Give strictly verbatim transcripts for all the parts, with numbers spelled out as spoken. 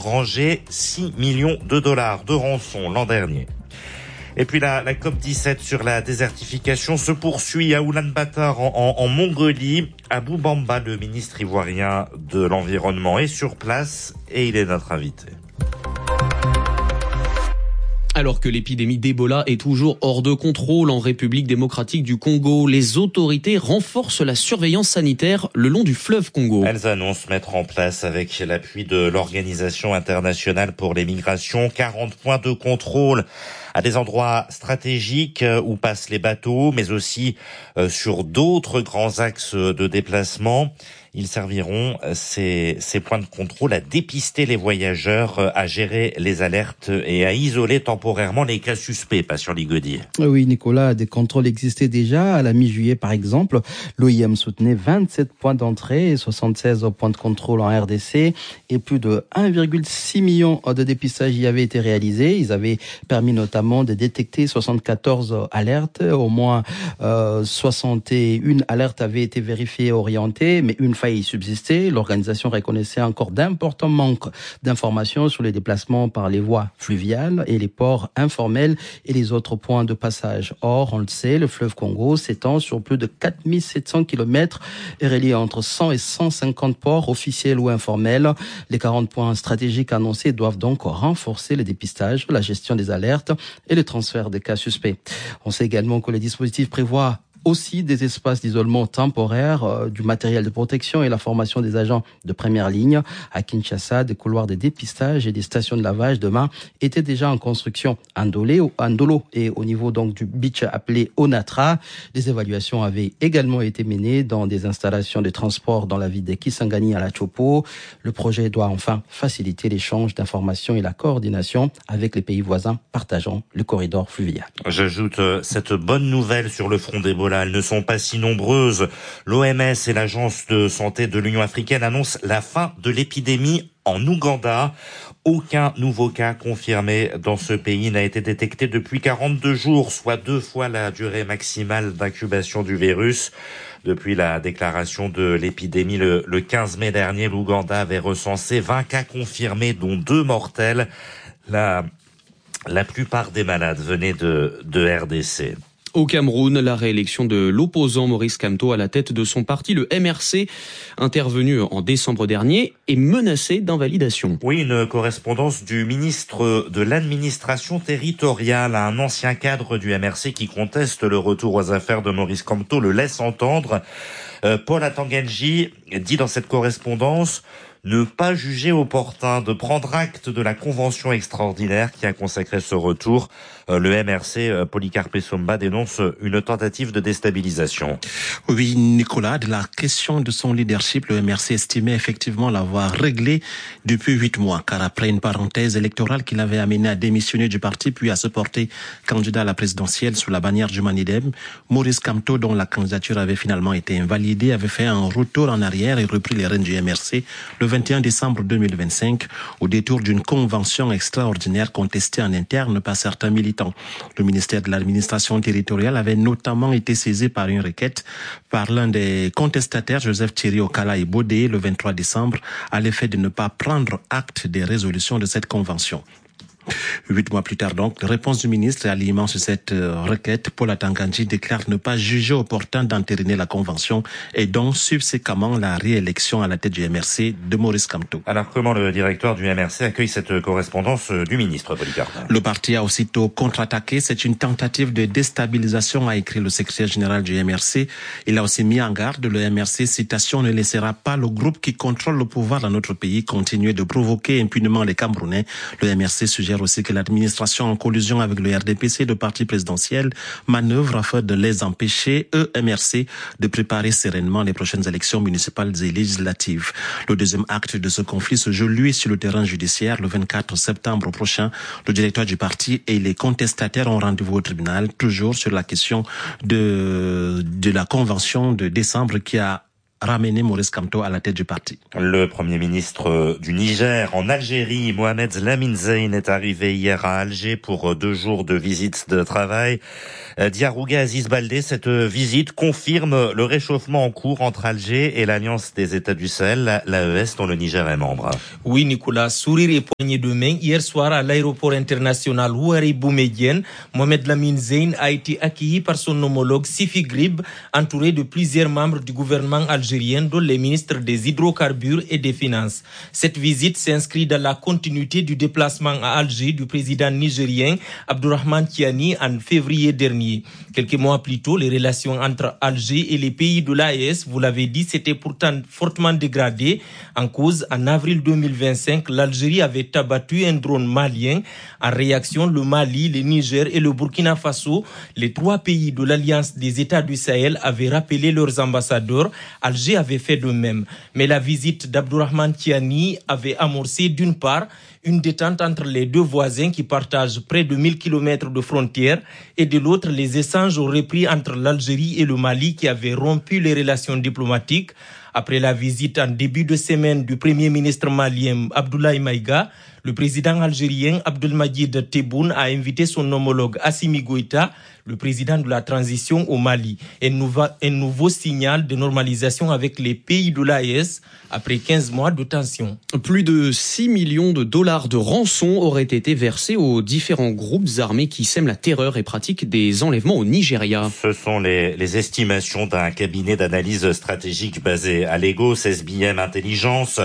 engrangé six millions de dollars de rançon l'an dernier. Et puis la, la COP dix-sept sur la désertification se poursuit à Ulaanbaatar en, en, en Mongolie. Abou Bamba, le ministre ivoirien de l'Environnement, est sur place et il est notre invité. Alors que l'épidémie d'Ebola est toujours hors de contrôle en République démocratique du Congo, les autorités renforcent la surveillance sanitaire le long du fleuve Congo. Elles annoncent mettre en place, avec l'appui de l'Organisation internationale pour les migrations, quarante points de contrôle à des endroits stratégiques où passent les bateaux, mais aussi sur d'autres grands axes de déplacement. Ils serviront, ces, ces points de contrôle, à dépister les voyageurs, à gérer les alertes et à isoler temporairement les cas suspects, Patient Ligaudier. Oui, Nicolas, des contrôles existaient déjà. À la mi-juillet, par exemple, l'O I M soutenait vingt-sept points d'entrée et soixante-seize points de contrôle en R D C. Et plus de un virgule six million de dépistages y avaient été réalisés. Ils avaient permis notamment de détecter soixante-quatorze alertes. Au moins euh, soixante et une alertes avaient été vérifiées et orientées, mais une faille subsistait. L'organisation reconnaissait encore d'importants manques d'informations sur les déplacements par les voies fluviales et les ports informels et les autres points de passage. Or, on le sait, le fleuve Congo s'étend sur plus de quatre mille sept cents kilomètres et relie entre cent et cent cinquante ports officiels ou informels. Les quarante points stratégiques annoncés doivent donc renforcer le dépistage, la gestion des alertes et le transfert des cas suspects. On sait également que le dispositif prévoit aussi des espaces d'isolement temporaire, euh, du matériel de protection et la formation des agents de première ligne. À Kinshasa, des couloirs de dépistage et des stations de lavage de mains étaient déjà en construction à Ndolo et au niveau donc du beach appelé Onatra. Des évaluations avaient également été menées dans des installations de transport dans la ville de Kisangani à la Chopo. Le projet doit enfin faciliter l'échange d'informations et la coordination avec les pays voisins partageant le corridor fluvial. J'ajoute euh, cette bonne nouvelle sur le front d'Ebola. Elles ne sont pas si nombreuses. L'O M S et l'Agence de santé de l'Union africaine annoncent la fin de l'épidémie en Ouganda. Aucun nouveau cas confirmé dans ce pays n'a été détecté depuis quarante-deux jours, soit deux fois la durée maximale d'incubation du virus. Depuis la déclaration de l'épidémie le, le quinze mai dernier, l'Ouganda avait recensé vingt cas confirmés, dont deux mortels. La, la plupart des malades venaient de, de R D C. Au Cameroun, la réélection de l'opposant Maurice Kamto à la tête de son parti, le M R C, intervenu en décembre dernier, est menacé d'invalidation. Oui, une correspondance du ministre de l'administration territoriale à un ancien cadre du M R C qui conteste le retour aux affaires de Maurice Kamto le laisse entendre. Euh, Paul Atanganji dit dans cette correspondance ne pas juger opportun de prendre acte de la convention extraordinaire qui a consacré ce retour. Le M R C, Polycarpe Somba, dénonce une tentative de déstabilisation. Oui, Nicolas, de la question de son leadership, le M R C estimait effectivement l'avoir réglé depuis huit mois, car après une parenthèse électorale qui l'avait amené à démissionner du parti puis à se porter candidat à la présidentielle sous la bannière du Manidem, Maurice Kamto, dont la candidature avait finalement été invalidée, avait fait un retour en arrière et repris les rênes du M R C le vingt et un décembre deux mille vingt-cinq, au détour d'une convention extraordinaire contestée en interne par certains militants. Le ministère de l'administration territoriale avait notamment été saisi par une requête par l'un des contestataires, Joseph Thierry Okala et Bodé, le vingt-trois décembre, à l'effet de ne pas prendre acte des résolutions de cette convention. Huit mois plus tard donc, réponse du ministre à l'immense sur cette requête, Paul Atanganji déclare ne pas juger opportun d'entériner la convention et donc subséquemment la réélection à la tête du M R C de Maurice Kamto. Alors comment le directeur du M R C accueille cette correspondance du ministre, Polycarpe ? Le parti a aussitôt contre-attaqué. C'est une tentative de déstabilisation, a écrit le secrétaire général du M R C. Il a aussi mis en garde le M R C, citation, ne laissera pas le groupe qui contrôle le pouvoir dans notre pays continuer de provoquer impunément les Camerounais. Le M R C suggère aussi que l'administration, en collusion avec le R D P C, le parti présidentiel, manœuvre afin de les empêcher, eux, M R C, de préparer sereinement les prochaines élections municipales et législatives. Le deuxième acte de ce conflit se joue, lui, sur le terrain judiciaire. Le vingt-quatre septembre prochain, le directeur du parti et les contestataires ont rendez-vous au tribunal, toujours sur la question de, de la convention de décembre qui a ramener Maurice Kamto à la tête du parti. Le Premier ministre du Niger en Algérie, Mohamed Lamine Zein, est arrivé hier à Alger pour deux jours de visite de travail. Diarouga Aziz Baldé, cette visite confirme le réchauffement en cours entre Alger et l'Alliance des États du Sahel, l'A E S, dont le Niger est membre. Oui, Nicolas, sourire et poignée de main. Hier soir, à l'aéroport international Houari Boumediene, Mohamed Lamine Zein a été accueilli par son homologue Sifi Grib, entouré de plusieurs membres du gouvernement algérien, dont les ministres des hydrocarbures et des finances. Cette visite s'inscrit dans la continuité du déplacement à Alger du président nigérien Abdourahmane Tiani en février dernier. Quelques mois plus tôt, les relations entre Alger et les pays de l'A E S, vous l'avez dit, s'étaient pourtant fortement dégradées. En cause, en avril deux mille vingt-cinq, l'Algérie avait abattu un drone malien. En réaction, le Mali, le Niger et le Burkina Faso, les trois pays de l'Alliance des États du Sahel, avaient rappelé leurs ambassadeurs. Alger avait fait de même. Mais la visite d'Abdourahmane Tiani avait amorcé d'une part une détente entre les deux voisins qui partagent près de mille kilomètres de frontières et de l'autre les échanges ont repris entre l'Algérie et le Mali qui avaient rompu les relations diplomatiques. Après la visite en début de semaine du Premier ministre malien Abdoulaye Maïga, le président algérien Abdelmadjid Tebboune a invité son homologue Assimi Goïta, le président de la transition au Mali. Un, nouveau, un nouveau signal de normalisation avec les pays de l'A E S après quinze mois de tension. Plus de six millions de dollars de rançon auraient été versés aux différents groupes armés qui sèment la terreur et pratiquent des enlèvements au Nigeria. Ce sont les, les estimations d'un cabinet d'analyse stratégique basé à Lagos, S B M Intelligence.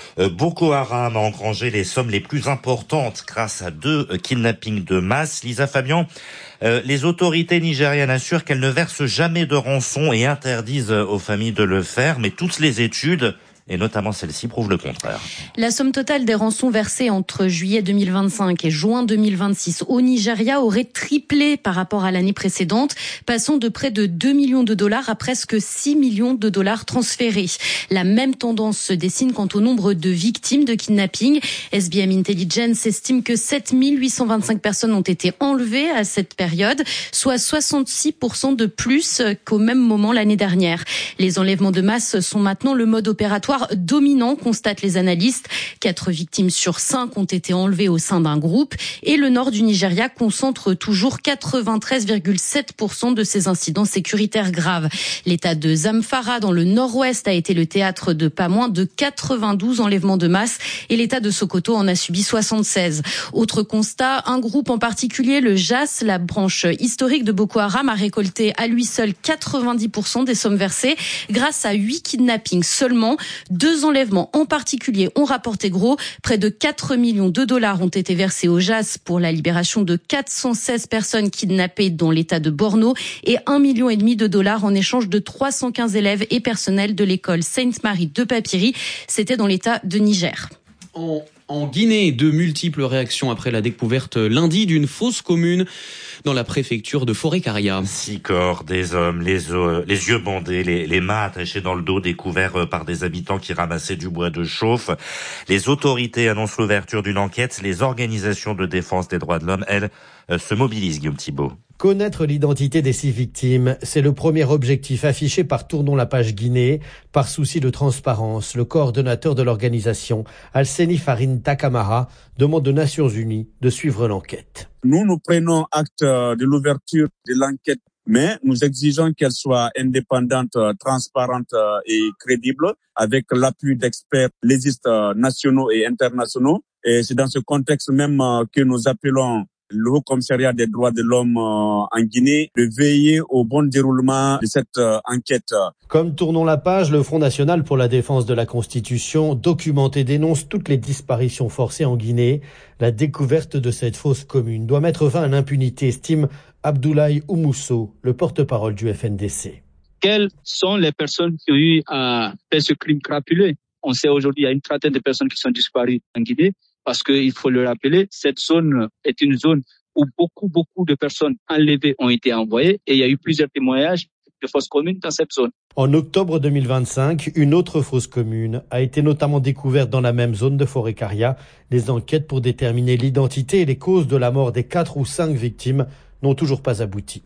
Boko Haram a engrangé les sommes les plus importantes grâce à deux kidnappings de masse. Lisa Fabian, euh, les autorités nigériennes assurent qu'elles ne versent jamais de rançon et interdisent aux familles de le faire, mais toutes les études, et notamment celle-ci, prouve le contraire. La somme totale des rançons versées entre juillet deux mille vingt-cinq et juin deux mille vingt-six au Nigeria aurait triplé par rapport à l'année précédente, passant de près de deux millions de dollars à presque six millions de dollars transférés. La même tendance se dessine quant au nombre de victimes de kidnapping. S B M Intelligence estime que sept mille huit cent vingt-cinq personnes ont été enlevées à cette période, soit soixante-six pour cent de plus qu'au même moment l'année dernière. Les enlèvements de masse sont maintenant le mode opératoire dominant, constatent les analystes. Quatre victimes sur cinq ont été enlevées au sein d'un groupe et le nord du Nigeria concentre toujours quatre-vingt-treize virgule sept pour cent de ces incidents sécuritaires graves. L'état de Zamfara dans le nord-ouest a été le théâtre de pas moins de quatre-vingt-douze enlèvements de masse et l'état de Sokoto en a subi soixante-seize. Autre constat, un groupe en particulier, le J A S, la branche historique de Boko Haram, a récolté à lui seul quatre-vingt-dix pour cent des sommes versées grâce à huit kidnappings seulement. Deux enlèvements en particulier ont rapporté gros. Près de quatre millions de dollars ont été versés au J A S pour la libération de quatre cent seize personnes kidnappées dans l'état de Borno et un million et demi de dollars en échange de trois cent quinze élèves et personnels de l'école Sainte-Marie de Papyri. C'était dans l'état de Niger. En, en Guinée, de multiples réactions après la découverte lundi d'une fosse commune dans la préfecture de Forêt-Caria. Six corps, des hommes, les, euh, les yeux bandés, les, les mains attachées dans le dos, découverts par des habitants qui ramassaient du bois de chauffe. Les autorités annoncent l'ouverture d'une enquête. Les organisations de défense des droits de l'homme, elles, euh, se mobilisent, Guillaume Thibault. Connaître l'identité des six victimes, c'est le premier objectif affiché par Tournons la page Guinée. Par souci de transparence, le coordonnateur de l'organisation, Alseni Farine Takamara, demande aux Nations Unies de suivre l'enquête. Nous, nous prenons acte de l'ouverture de l'enquête, mais nous exigeons qu'elle soit indépendante, transparente et crédible, avec l'appui d'experts légistes nationaux et internationaux. Et c'est dans ce contexte même que nous appelons le Haut Commissariat des droits de l'homme en Guinée de veiller au bon déroulement de cette enquête. Comme Tournons la page, le Front national pour la défense de la Constitution documente et dénonce toutes les disparitions forcées en Guinée. La découverte de cette fosse commune doit mettre fin à l'impunité, estime Abdoulaye Oumousso, le porte-parole du F N D C. Quelles sont les personnes qui ont eu à faire ce crime crapuleux? On sait aujourd'hui qu'il y a une trentaine de personnes qui sont disparues en Guinée. Parce qu'il faut le rappeler, cette zone est une zone où beaucoup, beaucoup de personnes enlevées ont été envoyées et il y a eu plusieurs témoignages de fosses communes dans cette zone. En octobre deux mille vingt-cinq, une autre fosse commune a été notamment découverte dans la même zone de Forêt-Caria. Les enquêtes pour déterminer l'identité et les causes de la mort des quatre ou cinq victimes n'ont toujours pas abouti.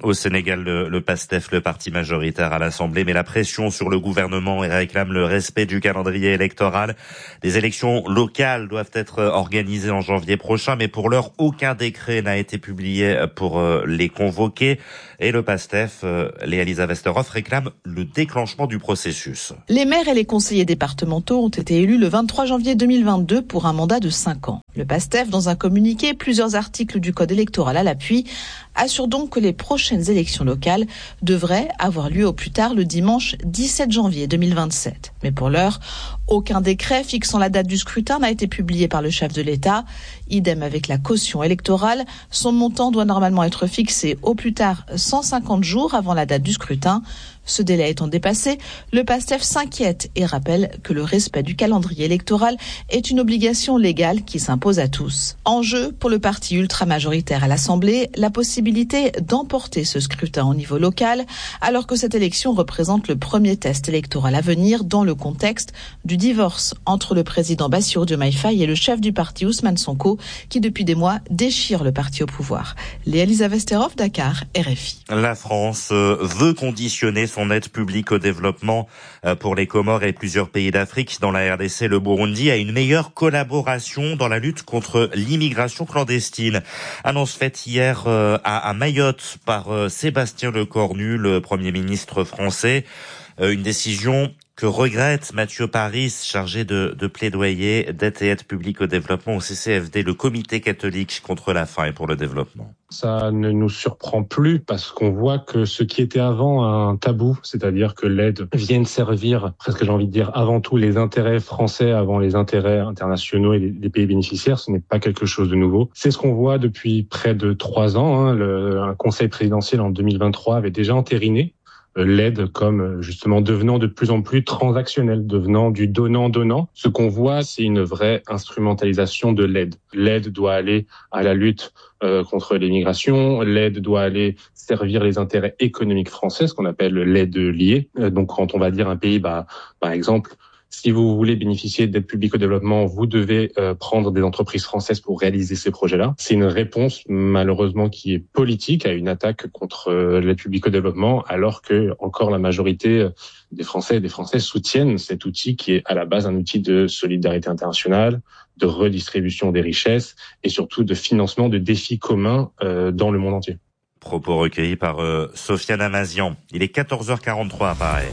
Au Sénégal, le, le PASTEF, le parti majoritaire à l'Assemblée, met la pression sur le gouvernement et réclame le respect du calendrier électoral. Des élections locales doivent être organisées en janvier prochain, mais pour l'heure, aucun décret n'a été publié pour les convoquer. Et le PASTEF, Léa Lisa Westerhoff, réclame le déclenchement du processus. Les maires et les conseillers départementaux ont été élus le vingt-trois janvier deux mille vingt-deux pour un mandat de cinq ans. Le PASTEF, dans un communiqué, plusieurs articles du code électoral à l'appui, assure donc que les prochaines élections locales devraient avoir lieu au plus tard le dimanche dix-sept janvier deux mille vingt-sept. Mais pour l'heure, aucun décret fixant la date du scrutin n'a été publié par le chef de l'État. Idem avec la caution électorale. Son montant doit normalement être fixé au plus tard cent cinquante jours avant la date du scrutin. Ce délai étant dépassé, le PASTEF s'inquiète et rappelle que le respect du calendrier électoral est une obligation légale qui s'impose à tous. En jeu, pour le parti ultra-majoritaire à l'Assemblée, la possibilité d'emporter ce scrutin au niveau local, alors que cette élection représente le premier test électoral à venir dans le contexte du divorce entre le président Bassirou Diomaye Faye et le chef du parti Ousmane Sonko, qui depuis des mois déchire le parti au pouvoir. Léa Lisa Westerhoff, Dakar, R F I. La France veut conditionner son aide publique au développement pour les Comores et plusieurs pays d'Afrique, dans la R D C, le Burundi, à une meilleure collaboration dans la lutte contre l'immigration clandestine. Annonce faite hier à Mayotte par Sébastien Lecornu, le Premier ministre français. Une décision que regrette Mathieu Paris, chargé de, de plaidoyer d'aide et aide publique au développement au C C F D, le Comité catholique contre la faim et pour le développement. Ça ne nous surprend plus parce qu'on voit que ce qui était avant un tabou, c'est-à-dire que l'aide vienne servir, presque j'ai envie de dire, avant tout les intérêts français avant les intérêts internationaux et des pays bénéficiaires, ce n'est pas quelque chose de nouveau. C'est ce qu'on voit depuis près de trois ans. Hein. Le, un conseil présidentiel en deux mille vingt-trois avait déjà entériné l'aide comme justement devenant de plus en plus transactionnelle, devenant du donnant-donnant. Ce qu'on voit, c'est une vraie instrumentalisation de l'aide. L'aide doit aller à la lutte euh, contre l'immigration, l'aide doit aller servir les intérêts économiques français, ce qu'on appelle l'aide liée. Euh, donc quand on va dire un pays, bah, par exemple, si vous voulez bénéficier d'aide publique au développement, vous devez euh, prendre des entreprises françaises pour réaliser ces projets-là. C'est une réponse, malheureusement, qui est politique à une attaque contre euh, l'aide publique au développement, alors que encore la majorité des Français et des Françaises soutiennent cet outil qui est à la base un outil de solidarité internationale, de redistribution des richesses et surtout de financement de défis communs euh, dans le monde entier. Propos recueillis par euh, Sofiane Amazian. Il est quatorze heures quarante-trois à Paris.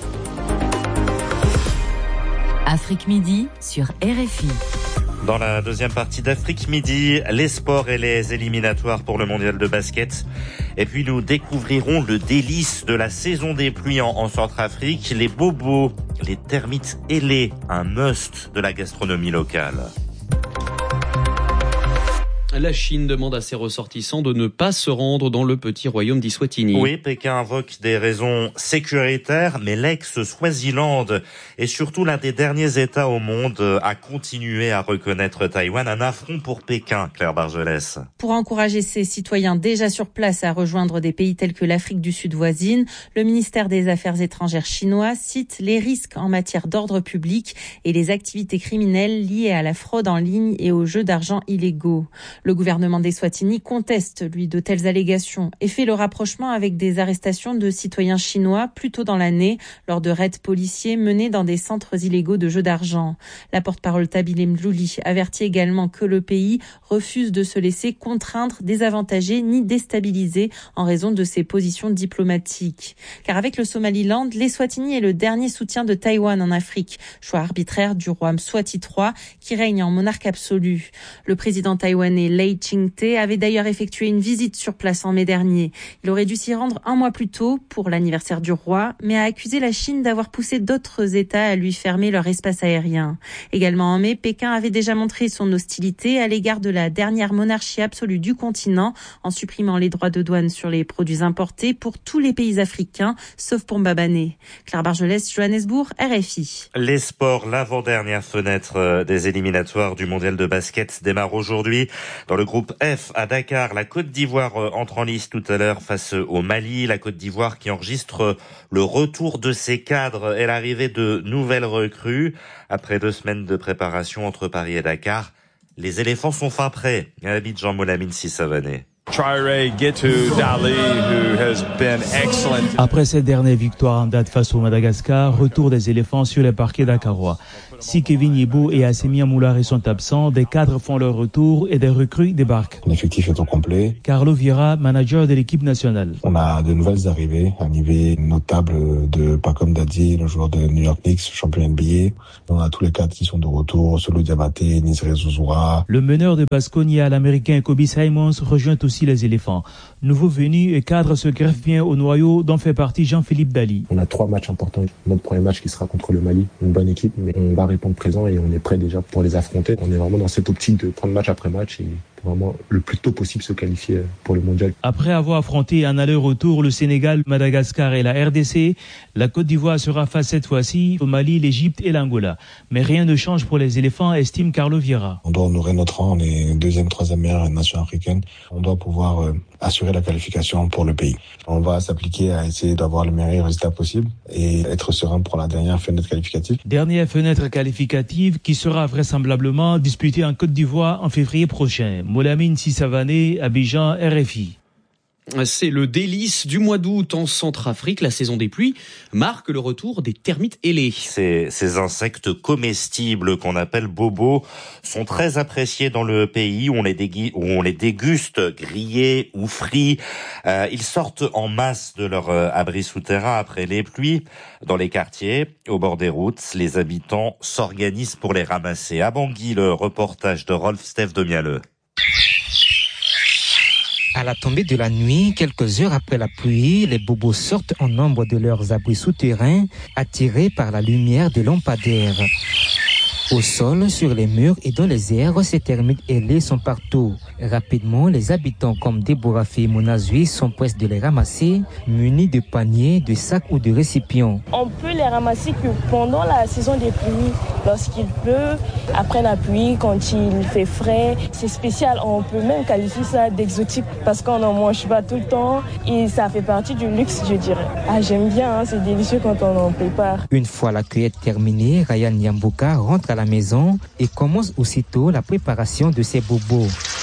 Afrique Midi sur R F I. Dans la deuxième partie d'Afrique Midi, les sports et les éliminatoires pour le mondial de basket. Et puis nous découvrirons le délice de la saison des pluies en, en Centrafrique, les bobos, les termites ailés, un must de la gastronomie locale. La Chine demande à ses ressortissants de ne pas se rendre dans le petit royaume d'Eswatini. Oui, Pékin invoque des raisons sécuritaires, mais l'ex-Swaziland est surtout l'un des derniers États au monde à continuer à reconnaître Taïwan. Un affront pour Pékin, Claire Bargelès. Pour encourager ses citoyens déjà sur place à rejoindre des pays tels que l'Afrique du Sud voisine, le ministère des Affaires étrangères chinois cite les risques en matière d'ordre public et les activités criminelles liées à la fraude en ligne et aux jeux d'argent illégaux. Le gouvernement d'Eswatini conteste, lui, de telles allégations et fait le rapprochement avec des arrestations de citoyens chinois plus tôt dans l'année lors de raids policiers menés dans des centres illégaux de jeux d'argent. La porte-parole Tabile Mlouli avertit également que le pays refuse de se laisser contraindre, désavantager ni déstabiliser en raison de ses positions diplomatiques. Car avec le Somaliland, l'Eswatini est le dernier soutien de Taïwan en Afrique, choix arbitraire du roi Mswati trois qui règne en monarque absolu. Le président taïwanais Lai Ching-te avait d'ailleurs effectué une visite sur place en mai dernier. Il aurait dû s'y rendre un mois plus tôt pour l'anniversaire du roi, mais a accusé la Chine d'avoir poussé d'autres États à lui fermer leur espace aérien. Également en mai, Pékin avait déjà montré son hostilité à l'égard de la dernière monarchie absolue du continent en supprimant les droits de douane sur les produits importés pour tous les pays africains, sauf pour Mbabane. Claire Bargelès, Johannesburg, R F I. Les sports, l'avant-dernière fenêtre des éliminatoires du mondial de basket démarre aujourd'hui. Dans le groupe F, à Dakar, la Côte d'Ivoire entre en lice tout à l'heure face au Mali. La Côte d'Ivoire qui enregistre le retour de ses cadres et l'arrivée de nouvelles recrues. Après deux semaines de préparation entre Paris et Dakar, les éléphants sont fin prêts. À Abidjan, Molamine Sissavané. Je Traoré, Gitu, Dali, who has been excellent. Après cette dernière victoire en date face au Madagascar, retour des éléphants sur les parquets dakarois. Si Kevin Yebo et Assemi Amoulari sont absents, des cadres font leur retour et des recrues débarquent. L'effectif est au complet. Carlo Vieira, manager de l'équipe nationale. On a de nouvelles arrivées, arrivées notables de Pacom Daddy, le joueur de New York Knicks, champion N B A. On a tous les cadres qui sont de retour, Solo Diabaté, Nisre Zouzoura. Le meneur de Baskonia, l'américain Kobe Simons, rejoint aussi les éléphants. Nouveau venu et cadre se greffe bien au noyau dont fait partie Jean-Philippe Dali. On a trois matchs importants. Notre premier match qui sera contre le Mali, une bonne équipe, mais on va répondre présent et on est prêt déjà pour les affronter. On est vraiment dans cette optique de prendre match après match et vraiment le plus tôt possible se qualifier pour le mondial. Après avoir affronté en aller-retour le Sénégal, Madagascar et la R D C, la Côte d'Ivoire sera face cette fois-ci au Mali, l'Égypte et l'Angola. Mais rien ne change pour les éléphants, estime Carlo Vieira. On doit honorer notre rang, on est deuxième, troisième meilleure nation africaine. On doit pouvoir euh, assurer la qualification pour le pays. On va s'appliquer à essayer d'avoir le meilleur résultat possible et être serein pour la dernière fenêtre qualificative. Dernière fenêtre qualificative qui sera vraisemblablement disputée en Côte d'Ivoire en février prochain. Molamine Sissavané, Abidjan, R F I. C'est le délice du mois d'août en Centrafrique. La saison des pluies marque le retour des termites ailés. Ces, ces insectes comestibles qu'on appelle bobos sont très appréciés dans le pays où on les, dégui, où on les déguste grillés ou frits. Euh, ils sortent en masse de leur euh, abri souterrain après les pluies. Dans les quartiers, au bord des routes, les habitants s'organisent pour les ramasser. À Bangui, le reportage de Rolf Steph de Mialeux. À la tombée de la nuit, quelques heures après la pluie, les bobos sortent en nombre de leurs abris souterrains, attirés par la lumière des lampadaires. Au sol, sur les murs et dans les airs, ces termites ailés sont partout. Rapidement, les habitants comme Deborah Monazui sont pressés de les ramasser, munis de paniers, de sacs ou de récipients. On peut les ramasser que pendant la saison des pluies, lorsqu'il pleut, après la pluie, quand il fait frais. C'est spécial, on peut même qualifier ça d'exotique parce qu'on n'en mange pas tout le temps et ça fait partie du luxe, je dirais. Ah, j'aime bien, hein, c'est délicieux quand on en prépare. Une fois la cueillette terminée, Ryan Yamboka rentre à la maison et commence aussitôt la préparation de ses bobos.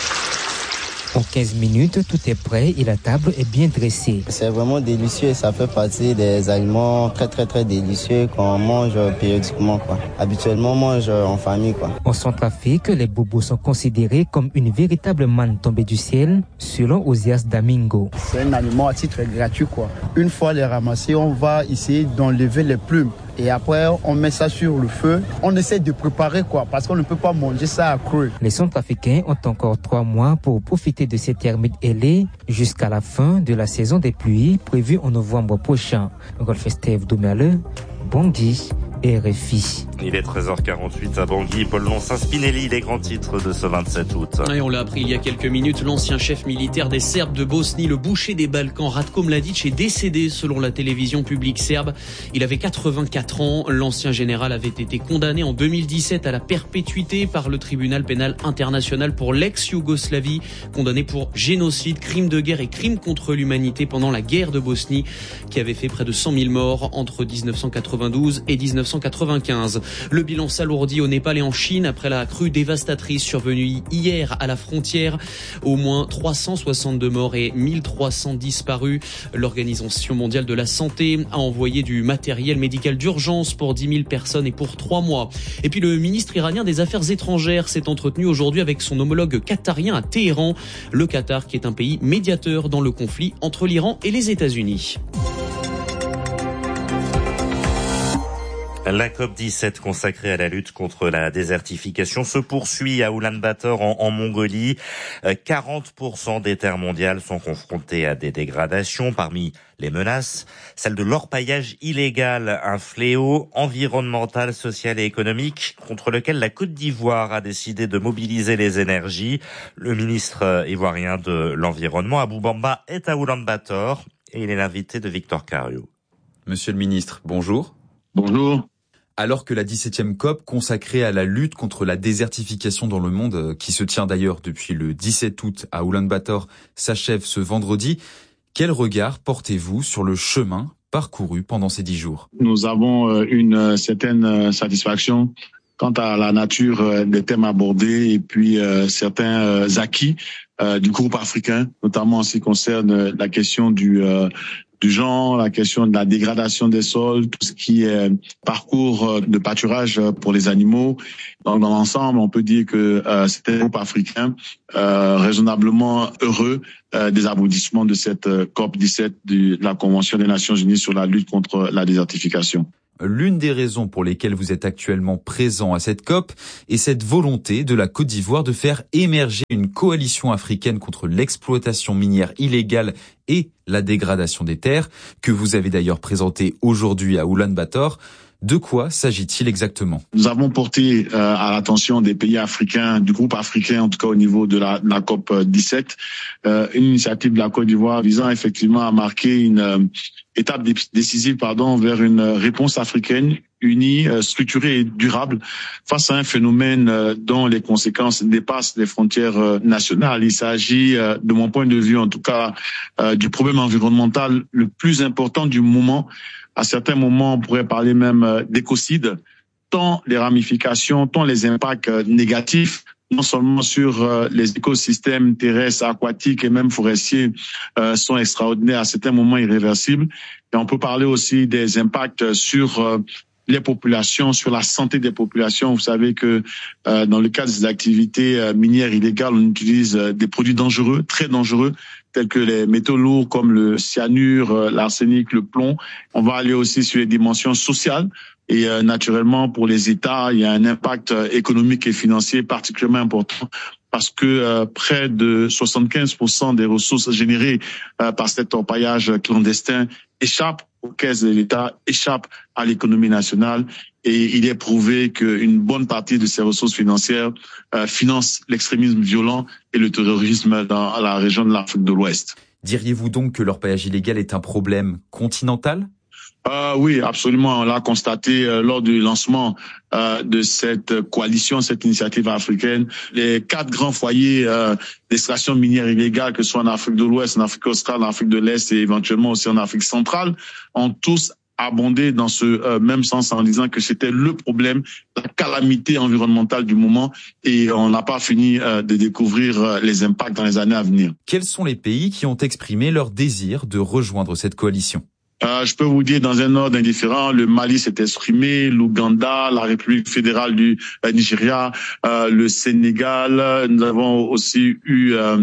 En quinze minutes, tout est prêt et la table est bien dressée. C'est vraiment délicieux, ça fait partie des aliments très très très délicieux qu'on mange périodiquement, quoi. Habituellement, on mange en famille, quoi. En Centrafrique, les bobos sont considérés comme une véritable manne tombée du ciel, selon Osias Damingo. C'est un aliment à titre gratuit, quoi. Une fois les ramassés, on va essayer d'enlever les plumes. Et après, on met ça sur le feu. On essaie de préparer, quoi, parce qu'on ne peut pas manger ça à cru. Les Centrafricains ont encore trois mois pour profiter de ces termites ailés jusqu'à la fin de la saison des pluies prévue en novembre prochain. Rolf Steve Domerle, Bangui, R F I. Il est treize heures quarante-huit à Bangui. Paul Lonsin, Spinelli, les grands titres de ce vingt-sept août. Et on l'a appris il y a quelques minutes, l'ancien chef militaire des Serbes de Bosnie, le boucher des Balkans, Ratko Mladic, est décédé selon la télévision publique serbe. Il avait quatre-vingt-quatre ans. L'ancien général avait été condamné en deux mille dix-sept à la perpétuité par le tribunal pénal international pour l'ex-Yougoslavie, condamné pour génocide, crime de guerre et crime contre l'humanité pendant la guerre de Bosnie, qui avait fait près de cent mille morts entre dix-neuf cent quatre-vingt-douze et dix-neuf cent quatre-vingt-quinze. Le bilan s'alourdit au Népal et en Chine après la crue dévastatrice survenue hier à la frontière. Au moins trois cent soixante-deux morts et mille trois cents disparus. L'Organisation mondiale de la santé a envoyé du matériel médical d'urgence pour dix mille personnes et pour trois mois. Et puis le ministre iranien des Affaires étrangères s'est entretenu aujourd'hui avec son homologue qatarien à Téhéran. Le Qatar qui est un pays médiateur dans le conflit entre l'Iran et les États-Unis. La COP dix-sept consacrée à la lutte contre la désertification se poursuit à Oulan-Bator en, en Mongolie. quarante pour cent des terres mondiales sont confrontées à des dégradations. Parmi les menaces, celle de l'orpaillage illégal, un fléau environnemental, social et économique contre lequel la Côte d'Ivoire a décidé de mobiliser les énergies. Le ministre ivoirien de l'Environnement, Abou Bamba, est à Oulan-Bator et il est l'invité de Victor Cario. Monsieur le ministre, bonjour. Bonjour. Alors que la dix-septième COP consacrée à la lutte contre la désertification dans le monde, qui se tient d'ailleurs depuis le dix-sept août à Oulan-Bator, s'achève ce vendredi, quel regard portez-vous sur le chemin parcouru pendant ces dix jours ? Nous avons une certaine satisfaction quant à la nature des thèmes abordés et puis certains acquis euh, du groupe africain, notamment en ce qui concerne la question du euh, du genre, la question de la dégradation des sols, tout ce qui est parcours de pâturage pour les animaux. Donc, dans l'ensemble, on peut dire que euh, c'est un groupe africain euh, raisonnablement heureux euh, des aboutissements de cette euh, COP dix-sept de la Convention des Nations Unies sur la lutte contre la désertification. L'une des raisons pour lesquelles vous êtes actuellement présent à cette COP est cette volonté de la Côte d'Ivoire de faire émerger une coalition africaine contre l'exploitation minière illégale et la dégradation des terres, que vous avez d'ailleurs présenté aujourd'hui à Oulan-Bator. De quoi s'agit-il exactement? Nous avons porté euh, à l'attention des pays africains, du groupe africain, en tout cas au niveau de la, de la COP dix-sept, euh, une initiative de la Côte d'Ivoire visant effectivement à marquer une euh, étape décisive pardon, vers une réponse africaine unie, euh, structurée et durable face à un phénomène euh, dont les conséquences dépassent les frontières euh, nationales. Il s'agit, euh, de mon point de vue en tout cas, euh, du problème environnemental le plus important du moment. À certains moments, on pourrait parler même d'écocide, tant les ramifications, tant les impacts négatifs, non seulement sur les écosystèmes terrestres, aquatiques et même forestiers, sont extraordinaires, à certains moments irréversibles. Et on peut parler aussi des impacts sur les populations, sur la santé des populations. Vous savez que euh, dans le cadre des activités euh, minières illégales, on utilise euh, des produits dangereux, très dangereux, tels que les métaux lourds comme le cyanure, euh, l'arsenic, le plomb. On va aller aussi sur les dimensions sociales. Et euh, naturellement, pour les États, il y a un impact euh, économique et financier particulièrement important parce que euh, près de soixante-quinze pour cent des ressources générées euh, par cet orpaillage clandestin échappent aux caisses de l'État, échappent à l'économie nationale. Et il est prouvé qu'une bonne partie de ces ressources financières euh, financent l'extrémisme violent et le terrorisme dans la région de l'Afrique de l'Ouest. Diriez-vous donc que l'orpaillage illégal est un problème continental ? Euh, oui, absolument. On l'a constaté euh, lors du lancement euh, de cette coalition, cette initiative africaine. Les quatre grands foyers euh, d'extraction minière illégale, que ce soit en Afrique de l'Ouest, en Afrique australe, en Afrique de l'Est et éventuellement aussi en Afrique centrale, ont tous abondé dans ce euh, même sens en disant que c'était le problème, la calamité environnementale du moment et on n'a pas fini euh, de découvrir euh, les impacts dans les années à venir. Quels sont les pays qui ont exprimé leur désir de rejoindre cette coalition ? Euh, je peux vous dire dans un ordre indifférent, le Mali s'est exprimé, l'Ouganda, la République fédérale du euh, Nigeria, euh, le Sénégal. Nous avons aussi eu euh,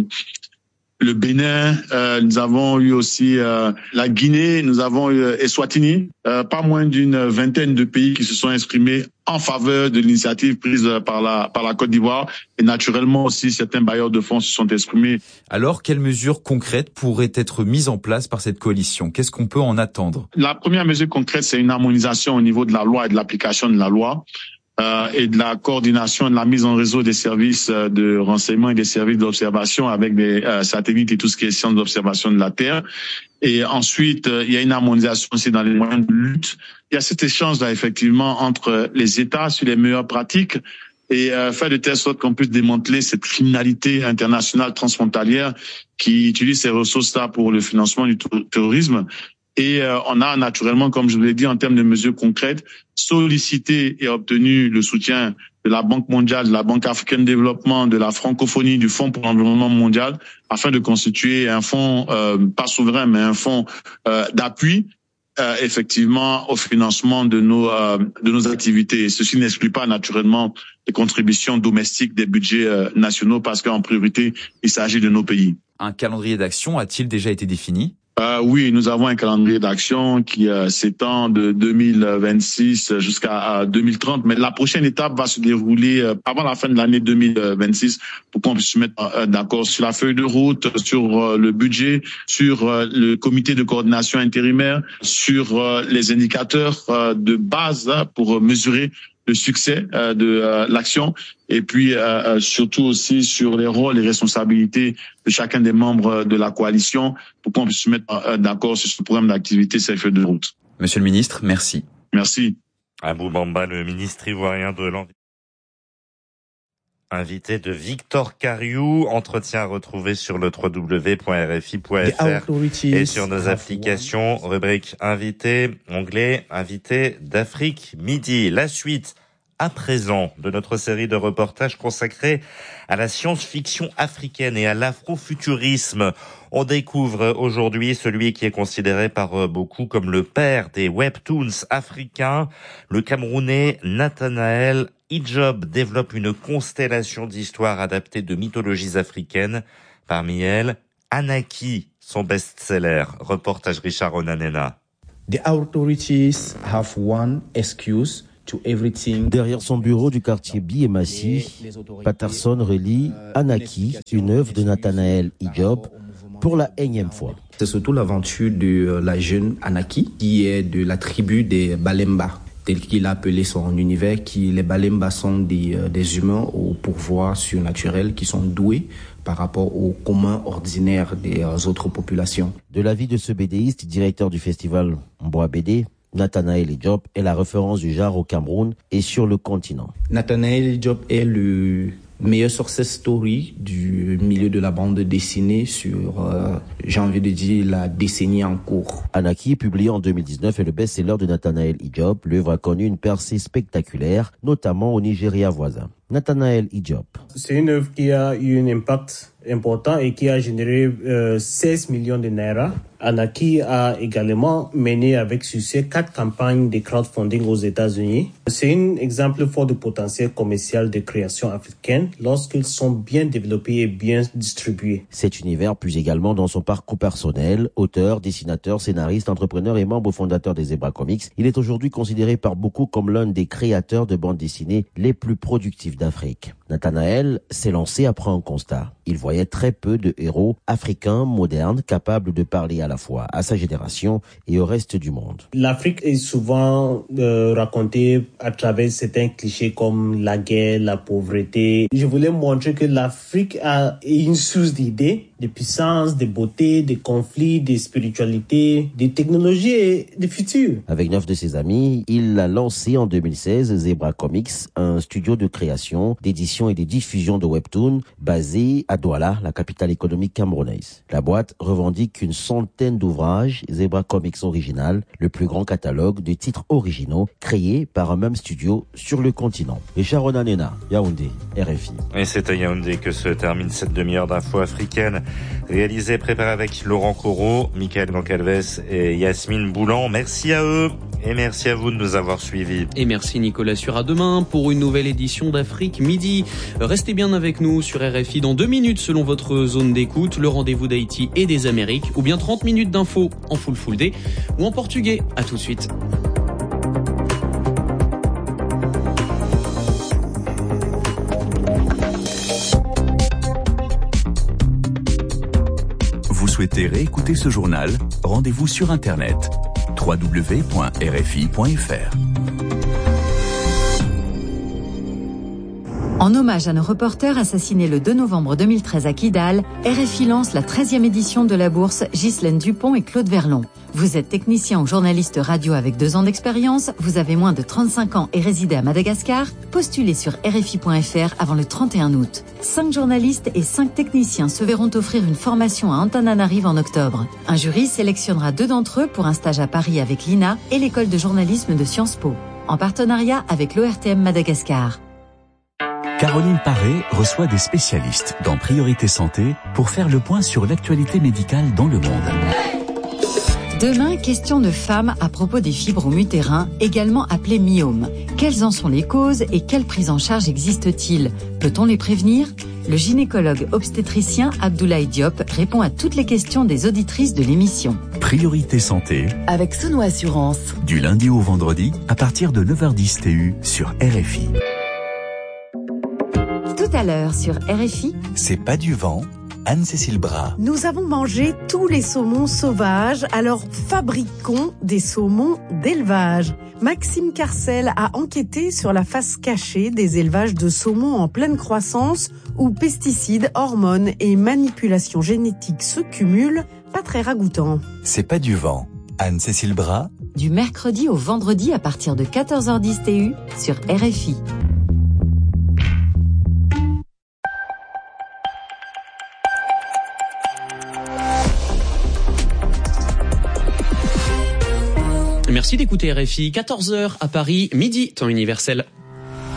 le Bénin, euh, nous avons eu aussi euh, la Guinée, nous avons eu euh, Eswatini. Euh, pas moins d'une vingtaine de pays qui se sont exprimés en faveur de l'initiative prise par la par la Côte d'Ivoire. Et naturellement aussi, certains bailleurs de fonds se sont exprimés. Alors, quelles mesures concrètes pourraient être mises en place par cette coalition ? Qu'est-ce qu'on peut en attendre ? La première mesure concrète, c'est une harmonisation au niveau de la loi et de l'application de la loi. Euh, et de la coordination, de la mise en réseau des services de renseignement et des services d'observation avec des euh, satellites et tout ce qui est sciences d'observation de la Terre. Et ensuite, euh, il y a une harmonisation aussi dans les moyens de lutte. Il y a cet échange-là, effectivement, entre les États sur les meilleures pratiques et euh, faire de telle sorte qu'on puisse démanteler cette criminalité internationale transfrontalière qui utilise ces ressources-là pour le financement du terrorisme. Et euh, on a naturellement, comme je vous l'ai dit, en termes de mesures concrètes, sollicité et obtenu le soutien de la Banque mondiale, de la Banque africaine de développement, de la francophonie, du Fonds pour l'environnement mondial, afin de constituer un fonds, euh, pas souverain, mais un fonds euh, d'appui, euh, effectivement, au financement de nos euh, de nos activités. Ceci n'exclut pas naturellement les contributions domestiques des budgets euh, nationaux, parce qu'en priorité, il s'agit de nos pays. Un calendrier d'action a-t-il déjà été défini ? Euh, oui, nous avons un calendrier d'action qui euh, s'étend de deux mille vingt-six jusqu'à deux mille trente. Mais la prochaine étape va se dérouler euh, avant la fin de l'année deux mille vingt-six pour qu'on puisse se mettre euh, d'accord sur la feuille de route, sur euh, le budget, sur euh, le comité de coordination intérimaire, sur euh, les indicateurs euh, de base hein, pour mesurer le succès euh, de euh, l'action et puis euh, surtout aussi sur les rôles et responsabilités de chacun des membres de la coalition pour qu'on puisse se mettre euh, d'accord sur ce programme d'activité, cette feuille de route. Monsieur le ministre, merci. Merci. Abou Bamba, le ministre ivoirien de l'Environnement. Invité de Victor Cariou, entretien retrouvé sur le w w w point r f i point f r et sur nos applications, rubrique invité, onglet invité d'Afrique Midi. La suite à présent de notre série de reportages consacrés à la science-fiction africaine et à l'afrofuturisme. On découvre aujourd'hui celui qui est considéré par beaucoup comme le père des webtoons africains. Le Camerounais Nathanaël Ijob développe une constellation d'histoires adaptées de mythologies africaines. Parmi elles, Anaki, son best-seller. Reportage Richard Onanena. The authorities have one excuse to everything. Derrière son bureau du quartier Biémassi, Patterson relie Anaki, une œuvre de Nathanaël Ijob, pour la énième fois. C'est surtout l'aventure de la jeune Anaki, qui est de la tribu des Balemba, tel qu'il a appelé son univers, qui les Balemba sont des, des humains au pouvoir surnaturel qui sont doués par rapport au commun ordinaire des autres populations. De l'avis de ce bédéiste, directeur du festival Mboa B D, Nathanaël Ijob est la référence du genre au Cameroun et sur le continent. Nathanaël Ijob est le meilleur success story du milieu de la bande dessinée sur, euh, j'ai envie de dire, la décennie en cours. Anaki, publié en deux mille dix-neuf, est le best-seller de Nathanaël Ijob. L'œuvre a connu une percée spectaculaire, notamment au Nigeria voisin. Nathanaël Ijob. C'est une œuvre qui a eu un impact important et qui a généré euh, seize millions de naira. Anaki a également mené avec succès quatre campagnes de crowdfunding aux États-Unis. C'est un exemple fort du potentiel commercial de création africaine lorsqu'ils sont bien développés et bien distribués. Cet univers puise également dans son parcours personnel. Auteur, dessinateur, scénariste, entrepreneur et membre fondateur des Zebra Comics, il est aujourd'hui considéré par beaucoup comme l'un des créateurs de bandes dessinées les plus productifs d'Afrique. Nathanaël s'est lancé après un constat. Il voyait très peu de héros africains modernes capables de parler à la fois à sa génération et au reste du monde. L'Afrique est souvent euh, racontée à travers certains clichés comme la guerre, la pauvreté. Je voulais montrer que l'Afrique a une source d'idées, de puissance, de beauté, de conflits, de spiritualité, de technologie et de futur. Avec neuf de ses amis, il a lancé en deux mille seize Zebra Comics, un studio de création, d'édition et de diffusion de webtoons basé à Douala, la capitale économique camerounaise. La boîte revendique une centaine d'ouvrages Zebra Comics original, le plus grand catalogue de titres originaux créés par un même studio sur le continent. Richard Onanena, Yaoundé, R F I. Et c'est à Yaoundé que se termine cette demi-heure d'infos africaines, réalisée, préparée avec Laurent Corot, Michael Goncalves et Yasmine Boulan. Merci à eux et merci à vous de nous avoir suivis. Et merci Nicolas Sur. À demain pour une nouvelle édition d'Afrique Midi. Restez bien avec nous sur R F I dans deux minutes selon votre zone d'écoute, le rendez-vous d'Haïti et des Amériques, ou bien trente minutes d'infos en full full day ou en portugais. À tout de suite. Vous souhaitez réécouter ce journal? Rendez-vous sur Internet w w w point r f i point f r. En hommage à nos reporters assassinés le deux novembre deux mille treize à Kidal, R F I lance la treizième édition de la bourse Ghislaine Dupont et Claude Verlon. Vous êtes technicien ou journaliste radio avec deux ans d'expérience, vous avez moins de trente-cinq ans et résidez à Madagascar, postulez sur r f i point f r avant le trente et un août. Cinq journalistes et cinq techniciens se verront offrir une formation à Antananarive en octobre. Un jury sélectionnera deux d'entre eux pour un stage à Paris avec l'I N A et l'école de journalisme de Sciences Po, en partenariat avec l'O R T M Madagascar. Caroline Paré reçoit des spécialistes dans Priorité Santé pour faire le point sur l'actualité médicale dans le monde. Demain, question de femmes à propos des fibromes utérins, également appelés myomes. Quelles en sont les causes et quelle prise en charge existe-t-il? Peut-on les prévenir? Le gynécologue obstétricien Abdoulaye Diop répond à toutes les questions des auditrices de l'émission. Priorité Santé avec Sono Assurance. Du lundi au vendredi à partir de neuf heures dix T U sur R F I. Tout à l'heure sur R F I. C'est pas du vent. Anne-Cécile Bras. Nous avons mangé tous les saumons sauvages, alors fabriquons des saumons d'élevage. Maxime Carcel a enquêté sur la face cachée des élevages de saumons en pleine croissance où pesticides, hormones et manipulations génétiques se cumulent. Pas très ragoûtant. C'est pas du vent. Anne-Cécile Bras. Du mercredi au vendredi à partir de quatorze heures dix T U sur R F I. Merci d'écouter R F I, quatorze heures à Paris, midi, temps universel.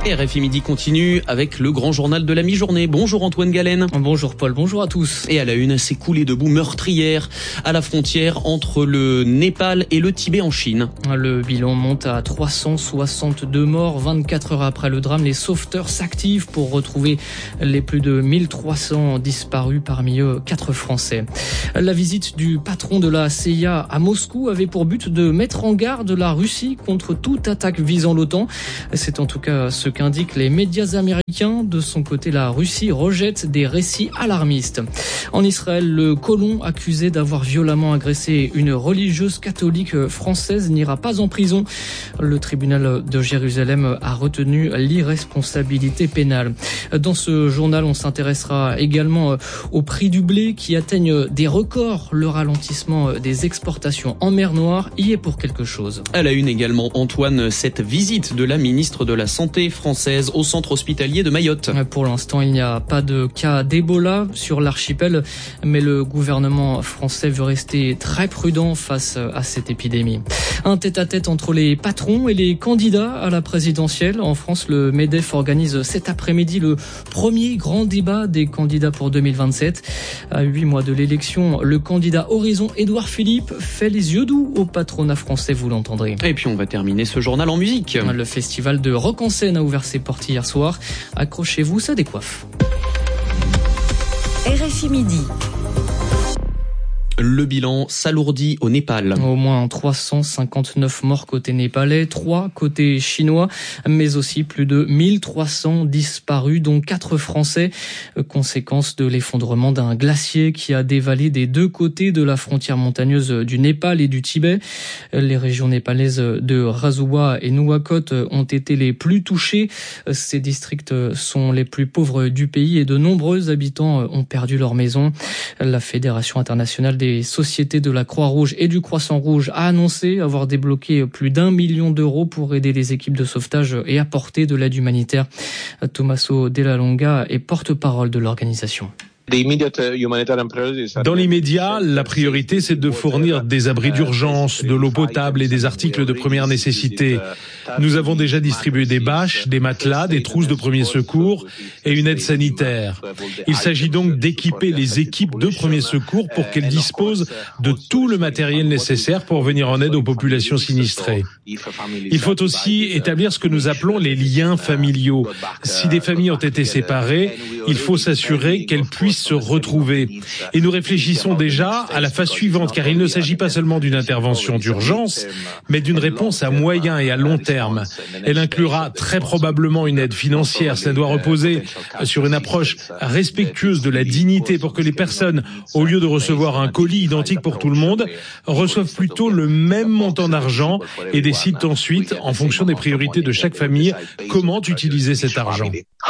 R F I Midi continue avec le grand journal de la mi-journée. Bonjour Antoine Galen. Bonjour Paul, bonjour à tous. Et à la une, c'est coulé de boue meurtrière à la frontière entre le Népal et le Tibet en Chine. Le bilan monte à trois cent soixante-deux morts. vingt-quatre heures après le drame, les sauveteurs s'activent pour retrouver les plus de mille trois cents disparus, parmi eux quatre Français. La visite du patron de la C I A à Moscou avait pour but de mettre en garde la Russie contre toute attaque visant l'OTAN. C'est en tout cas ce qu'indiquent les médias américains. De son côté, la Russie rejette des récits alarmistes. En Israël, le colon accusé d'avoir violemment agressé une religieuse catholique française n'ira pas en prison. Le tribunal de Jérusalem a retenu l'irresponsabilité pénale. Dans ce journal, on s'intéressera également au prix du blé qui atteignent des records. Le ralentissement des exportations en mer Noire y est pour quelque chose. À la une également, Antoine, cette visite de la ministre de la Santé française au centre hospitalier de Mayotte. Pour l'instant, il n'y a pas de cas d'Ebola sur l'archipel, mais le gouvernement français veut rester très prudent face à cette épidémie. Un tête-à-tête entre les patrons et les candidats à la présidentielle. En France, le MEDEF organise cet après-midi le premier grand débat des candidats pour deux mille vingt-sept. À huit mois de l'élection, le candidat Horizon Édouard Philippe fait les yeux doux au patronat français, vous l'entendrez. Et puis on va terminer ce journal en musique. Le festival de Rock en Seine a ouvert ses portes hier soir. Accrochez-vous, ça décoiffe. R F I Midi. Le bilan s'alourdit au Népal. Au moins trois cent cinquante-neuf morts côté népalais, trois côté chinois, mais aussi plus de mille trois cents disparus, dont quatre Français. Conséquence de l'effondrement d'un glacier qui a dévalé des deux côtés de la frontière montagneuse du Népal et du Tibet. Les régions népalaises de Razoua et Nuwakot ont été les plus touchées. Ces districts sont les plus pauvres du pays et de nombreux habitants ont perdu leur maison. La Fédération internationale des sociétés de la Croix-Rouge et du Croissant-Rouge a annoncé avoir débloqué plus d'un million d'euros pour aider les équipes de sauvetage et apporter de l'aide humanitaire. Tommaso Della Longa est porte-parole de l'organisation. Dans l'immédiat, la priorité, c'est de fournir des abris d'urgence, de l'eau potable et des articles de première nécessité. Nous avons déjà distribué des bâches, des matelas, des trousses de premier secours et une aide sanitaire. Il s'agit donc d'équiper les équipes de premier secours pour qu'elles disposent de tout le matériel nécessaire pour venir en aide aux populations sinistrées. Il faut aussi établir ce que nous appelons les liens familiaux. Si des familles ont été séparées, il faut s'assurer qu'elles puissent se retrouver. Et nous réfléchissons déjà à la phase suivante, car il ne s'agit pas seulement d'une intervention d'urgence, mais d'une réponse à moyen et à long terme. Elle inclura très probablement une aide financière. Cela doit reposer sur une approche respectueuse de la dignité pour que les personnes, au lieu de recevoir un colis identique pour tout le monde, reçoivent plutôt le même montant d'argent et décident ensuite, en fonction des priorités de chaque famille, comment utiliser cet argent.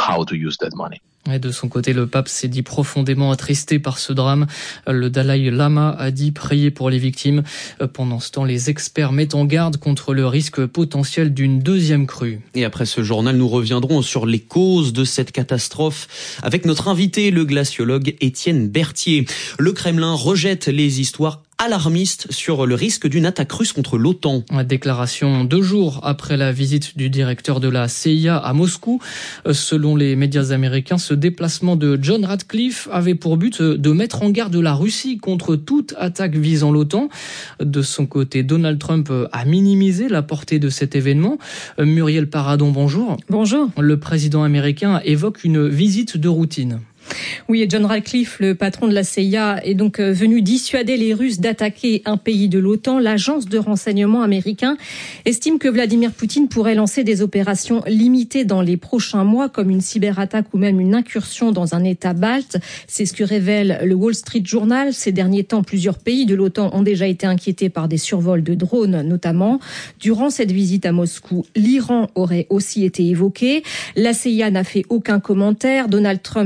Et de son côté, le pape s'est dit profondément attristé par ce drame. Le Dalai Lama a dit prier pour les victimes. Pendant ce temps, les experts mettent en garde contre le risque potentiel d'une deuxième crue. Et après ce journal, nous reviendrons sur les causes de cette catastrophe avec notre invité, le glaciologue Étienne Berthier. Le Kremlin rejette les histoires alarmiste sur le risque d'une attaque russe contre l'OTAN. Déclaration deux jours après la visite du directeur de la C I A à Moscou. Selon les médias américains, ce déplacement de John Ratcliffe avait pour but de mettre en garde la Russie contre toute attaque visant l'OTAN. De son côté, Donald Trump a minimisé la portée de cet événement. Muriel Paradon, bonjour. Bonjour. Le président américain évoque une visite de routine. Oui, et John Ratcliffe, le patron de la C I A, est donc venu dissuader les Russes d'attaquer un pays de l'OTAN. L'agence de renseignement américain estime que Vladimir Poutine pourrait lancer des opérations limitées dans les prochains mois, comme une cyberattaque ou même une incursion dans un État balte. C'est ce que révèle le Wall Street Journal. Ces derniers temps, plusieurs pays de l'OTAN ont déjà été inquiétés par des survols de drones, notamment. Durant cette visite à Moscou, l'Iran aurait aussi été évoqué. La C I A n'a fait aucun commentaire. Donald Trump est resté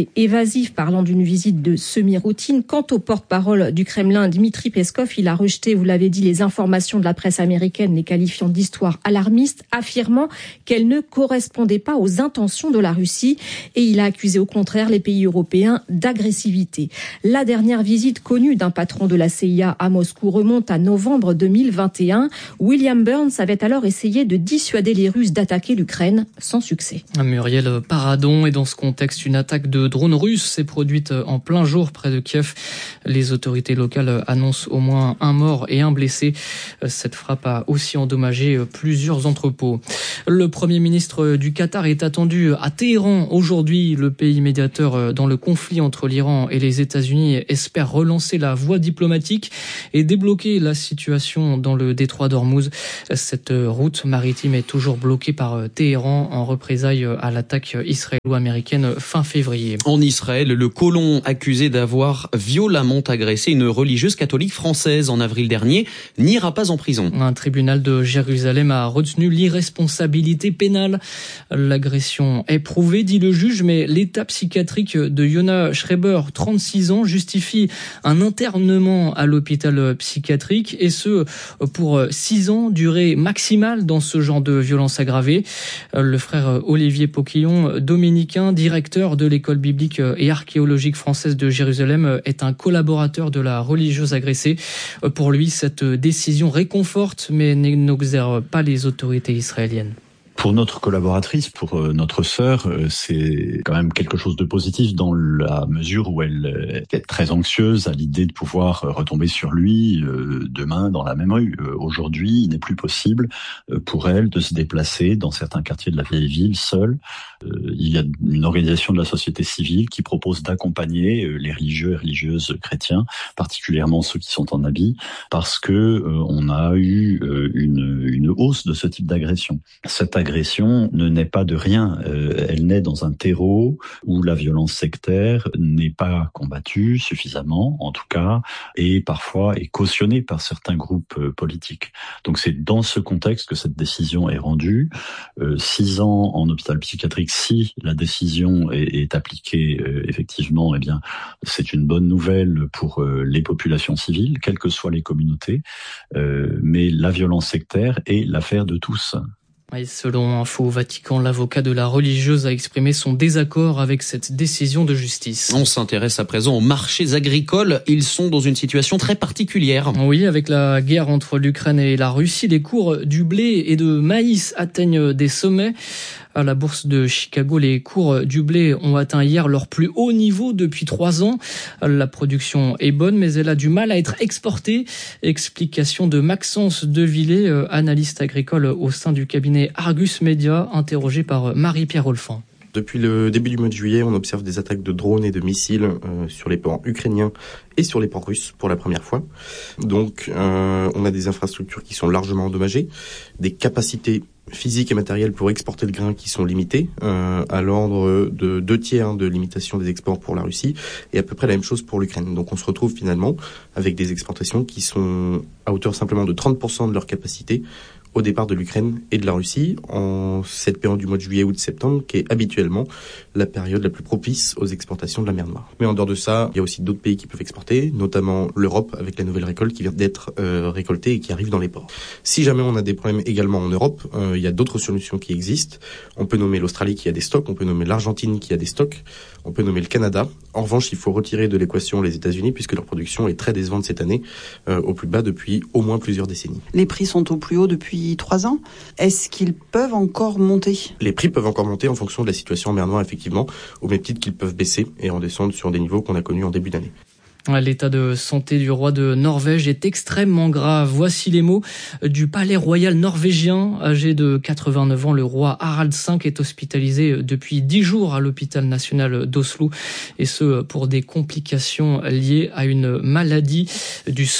resté évasif, parlant d'une visite de semi-routine. Quant au porte-parole du Kremlin, Dmitri Peskov, il a rejeté, vous l'avez dit, les informations de la presse américaine, les qualifiant d'histoire alarmiste, affirmant qu'elles ne correspondaient pas aux intentions de la Russie. Et il a accusé au contraire les pays européens d'agressivité. La dernière visite connue d'un patron de la C I A à Moscou remonte à novembre deux mille vingt et un. William Burns avait alors essayé de dissuader les Russes d'attaquer l'Ukraine, sans succès. Muriel Paradon, et dans ce contexte, une attaque de drones russes s'est produite en plein jour près de Kiev. Les autorités locales annoncent au moins un mort et un blessé. Cette frappe a aussi endommagé plusieurs entrepôts. Le Premier ministre du Qatar est attendu à Téhéran aujourd'hui. Le pays médiateur dans le conflit entre l'Iran et les États-Unis espère relancer la voie diplomatique et débloquer la situation dans le détroit d'Ormuz. Cette route maritime est toujours bloquée par Téhéran en représailles à l'attaque israélo-américaine fin février. En Israël, le colon accusé d'avoir violemment agressé une religieuse catholique française en avril dernier n'ira pas en prison. Un tribunal de Jérusalem a retenu l'irresponsabilité pénale. L'agression est prouvée, dit le juge, mais l'état psychiatrique de Yona Schreiber, trente-six ans, justifie un internement à l'hôpital psychiatrique, et ce pour six ans, durée maximale dans ce genre de violence aggravée. Le frère Olivier Poquillon, dominicain, directeur de l'école biblique et archéologique française de Jérusalem, est un collaborateur de la religieuse agressée. Pour lui, cette décision réconforte mais n'exonère pas les autorités israéliennes. Pour notre collaboratrice, pour notre sœur, c'est quand même quelque chose de positif dans la mesure où elle est très anxieuse à l'idée de pouvoir retomber sur lui demain dans la même rue. Aujourd'hui, il n'est plus possible pour elle de se déplacer dans certains quartiers de la vieille ville seule. Il y a une organisation de la société civile qui propose d'accompagner les religieux et religieuses chrétiens, particulièrement ceux qui sont en habit, parce que on a eu une, une hausse de ce type d'agression. Cette agression ne naît pas de rien. Euh, elle naît dans un terreau où la violence sectaire n'est pas combattue suffisamment, en tout cas, et parfois est cautionnée par certains groupes euh, politiques. Donc c'est dans ce contexte que cette décision est rendue. Euh, six ans en hôpital psychiatrique, si la décision est, est appliquée euh, effectivement, eh bien, c'est une bonne nouvelle pour euh, les populations civiles, quelles que soient les communautés. Euh, mais la violence sectaire est l'affaire de tous. Et selon Info Vatican, l'avocat de la religieuse a exprimé son désaccord avec cette décision de justice. On s'intéresse à présent aux marchés agricoles. Ils sont dans une situation très particulière. Oui, avec la guerre entre l'Ukraine et la Russie, les cours du blé et de maïs atteignent des sommets. À la bourse de Chicago, les cours du blé ont atteint hier leur plus haut niveau depuis trois ans. La production est bonne, mais elle a du mal à être exportée. Explication de Maxence Devillé, analyste agricole au sein du cabinet Argus Media, interrogé par Marie-Pierre Olfan. Depuis le début du mois de juillet, on observe des attaques de drones et de missiles euh, sur les ports ukrainiens et sur les ports russes pour la première fois. Donc, euh, on a des infrastructures qui sont largement endommagées, des capacités physiques et matérielles pour exporter le grain qui sont limitées, euh, à l'ordre de deux tiers de limitation des exports pour la Russie, et à peu près la même chose pour l'Ukraine. Donc on se retrouve finalement avec des exportations qui sont à hauteur simplement de trente pour cent de leur capacité au départ de l'Ukraine et de la Russie, en cette période du mois de juillet, août, septembre, qui est habituellement la période la plus propice aux exportations de la mer Noire. Mais en dehors de ça, il y a aussi d'autres pays qui peuvent exporter, notamment l'Europe, avec la nouvelle récolte qui vient d'être euh, récoltée et qui arrive dans les ports. Si jamais on a des problèmes également en Europe, euh, il y a d'autres solutions qui existent. On peut nommer l'Australie qui a des stocks, on peut nommer l'Argentine qui a des stocks, on peut nommer le Canada. En revanche, il faut retirer de l'équation les États-Unis, puisque leur production est très décevante cette année, euh, au plus bas depuis au moins plusieurs décennies. Les prix sont au plus haut depuis trois ans. Est-ce qu'ils peuvent encore monter ? Les prix peuvent encore monter en fonction de la situation en mer Noire, effectivement, au même titre qu'ils peuvent baisser et en descendre sur des niveaux qu'on a connus en début d'année. L'état de santé du roi de Norvège est extrêmement grave. Voici les mots du palais royal norvégien. Âgé de quatre-vingt-neuf ans, le roi Harald cinq est hospitalisé depuis dix jours à l'hôpital national d'Oslo, et ce pour des complications liées à une maladie du sang.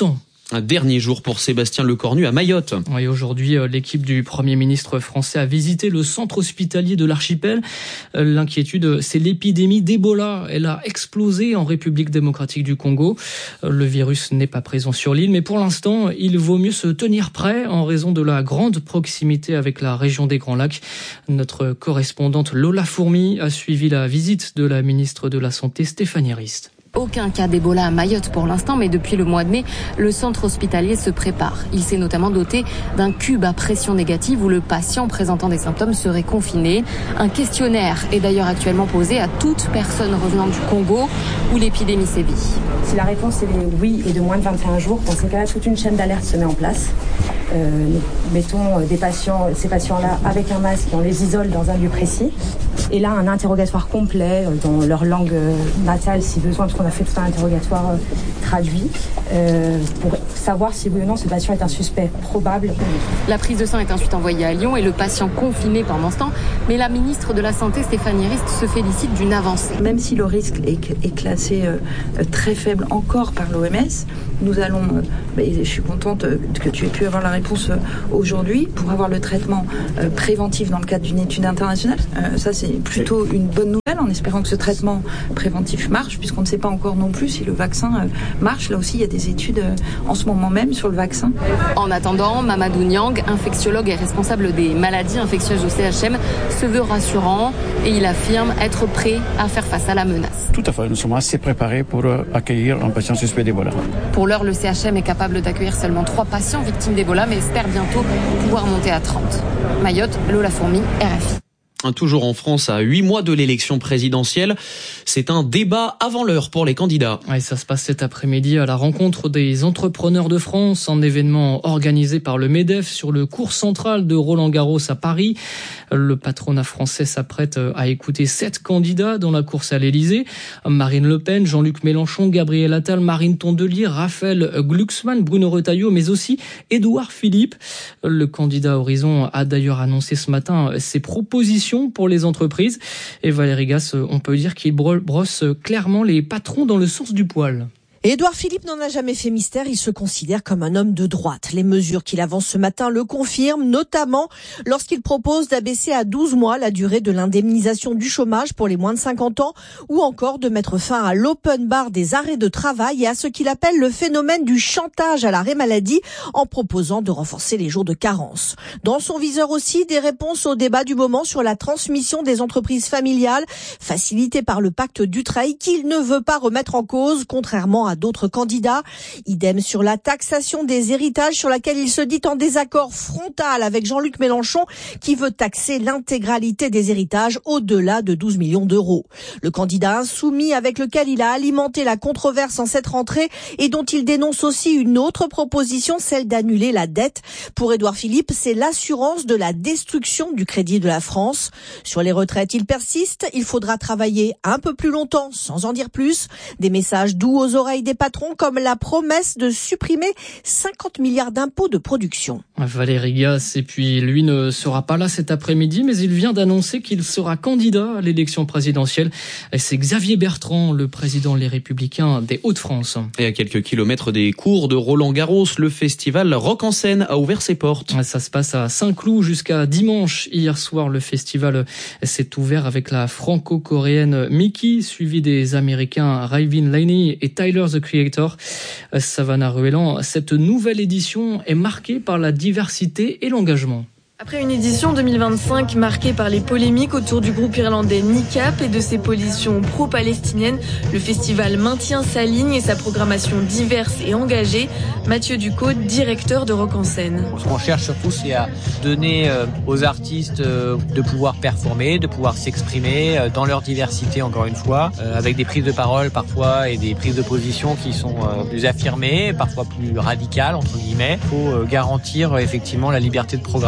Un dernier jour pour Sébastien Lecornu à Mayotte. Oui, aujourd'hui, l'équipe du Premier ministre français a visité le centre hospitalier de l'archipel. L'inquiétude, c'est l'épidémie d'Ebola. Elle a explosé en République démocratique du Congo. Le virus n'est pas présent sur l'île, mais pour l'instant, il vaut mieux se tenir prêt en raison de la grande proximité avec la région des Grands Lacs. Notre correspondante Lola Fourmi a suivi la visite de la ministre de la Santé, Stéphanie Rist. Aucun cas d'Ebola à Mayotte pour l'instant, mais depuis le mois de mai, le centre hospitalier se prépare. Il s'est notamment doté d'un cube à pression négative où le patient présentant des symptômes serait confiné. Un questionnaire est d'ailleurs actuellement posé à toute personne revenant du Congo où l'épidémie sévit. Si la réponse est oui et de moins de vingt et un jours, dans ces cas-là, toute une chaîne d'alerte se met en place. Euh, nous mettons des patients, ces patients-là avec un masque et on les isole dans un lieu précis. Et là, un interrogatoire complet dans leur langue natale si besoin, parce qu'on a fait tout un interrogatoire traduit euh, pour savoir si oui ou non ce patient est un suspect probable. La prise de sang est ensuite envoyée à Lyon et le patient confiné pendant ce temps. Mais la ministre de la Santé, Stéphanie Rist, se félicite d'une avancée. Même si le risque est, est classé euh, très faible encore par l'O M S, nous allons, euh, et je suis contente que tu aies pu avoir la réponse euh, aujourd'hui, pour avoir le traitement euh, préventif dans le cadre d'une étude internationale. Euh, ça, c'est plutôt une bonne nouvelle, en espérant que ce traitement préventif marche, puisqu'on ne sait pas encore non plus si le vaccin euh, marche. Là aussi, il y a des études euh, en ce moment même sur le vaccin. En attendant, Mamadou Niang, infectiologue et responsable des maladies infectieuses au C H M, se veut rassurant et il affirme être prêt à faire face à la menace. Tout à fait, nous sommes assez préparés pour euh, accueillir un patient suspect d'Ebola. Pour l'heure, le C H M est capable d'accueillir seulement trois patients victimes d'Ebola, mais espère bientôt pouvoir monter à trente. Mayotte, Lola Fourmi, R F I. Toujours en France, à huit mois de l'élection présidentielle, c'est un débat avant l'heure pour les candidats. Ouais, ça se passe cet après-midi à la rencontre des entrepreneurs de France, un événement organisé par le MEDEF sur le cours central de Roland-Garros à Paris. Le patronat français s'apprête à écouter sept candidats dans la course à l'Élysée. Marine Le Pen, Jean-Luc Mélenchon, Gabriel Attal, Marine Tondelier, Raphaël Glucksmann, Bruno Retailleau, mais aussi Édouard Philippe. Le candidat Horizon a d'ailleurs annoncé ce matin ses propositions pour les entreprises. Et Valérie Gasse, on peut dire qu'il brosse clairement les patrons dans le sens du poil. Édouard Philippe n'en a jamais fait mystère, il se considère comme un homme de droite. Les mesures qu'il avance ce matin le confirment, notamment lorsqu'il propose d'abaisser à douze mois la durée de l'indemnisation du chômage pour les moins de cinquante ans, ou encore de mettre fin à l'open bar des arrêts de travail et à ce qu'il appelle le phénomène du chantage à l'arrêt maladie, en proposant de renforcer les jours de carence. Dans son viseur aussi, des réponses au débat du moment sur la transmission des entreprises familiales, facilitée par le pacte Dutreil, qu'il ne veut pas remettre en cause, contrairement à à d'autres candidats. Idem sur la taxation des héritages, sur laquelle il se dit en désaccord frontal avec Jean-Luc Mélenchon, qui veut taxer l'intégralité des héritages au-delà de douze millions d'euros. Le candidat insoumis avec lequel il a alimenté la controverse en cette rentrée et dont il dénonce aussi une autre proposition, celle d'annuler la dette. Pour Édouard Philippe, c'est l'assurance de la destruction du crédit de la France. Sur les retraites, il persiste. Il faudra travailler un peu plus longtemps, sans en dire plus. Des messages doux aux oreilles des patrons, comme la promesse de supprimer cinquante milliards d'impôts de production. Valérie Gasse, et puis lui ne sera pas là cet après-midi, mais il vient d'annoncer qu'il sera candidat à l'élection présidentielle. Et c'est Xavier Bertrand, le président Les Républicains des Hauts-de-France. Et à quelques kilomètres des cours de Roland-Garros, le festival Rock en scène a ouvert ses portes. Ça se passe à Saint-Cloud jusqu'à dimanche. Hier soir, le festival s'est ouvert avec la franco-coréenne Mickey, suivie des Américains Ryvin Laney et Tyler The Creator. Savannah Ruellan, cette nouvelle édition est marquée par la diversité et l'engagement. Après une édition deux mille vingt-cinq marquée par les polémiques autour du groupe irlandais NICAP et de ses positions pro-palestiniennes, le festival maintient sa ligne et sa programmation diverse et engagée. Mathieu Ducot, directeur de Rock en scène. Ce qu'on cherche surtout, c'est à donner aux artistes de pouvoir performer, de pouvoir s'exprimer dans leur diversité, encore une fois, avec des prises de parole parfois et des prises de position qui sont plus affirmées, parfois plus radicales, entre guillemets. Il faut garantir effectivement la liberté de programmation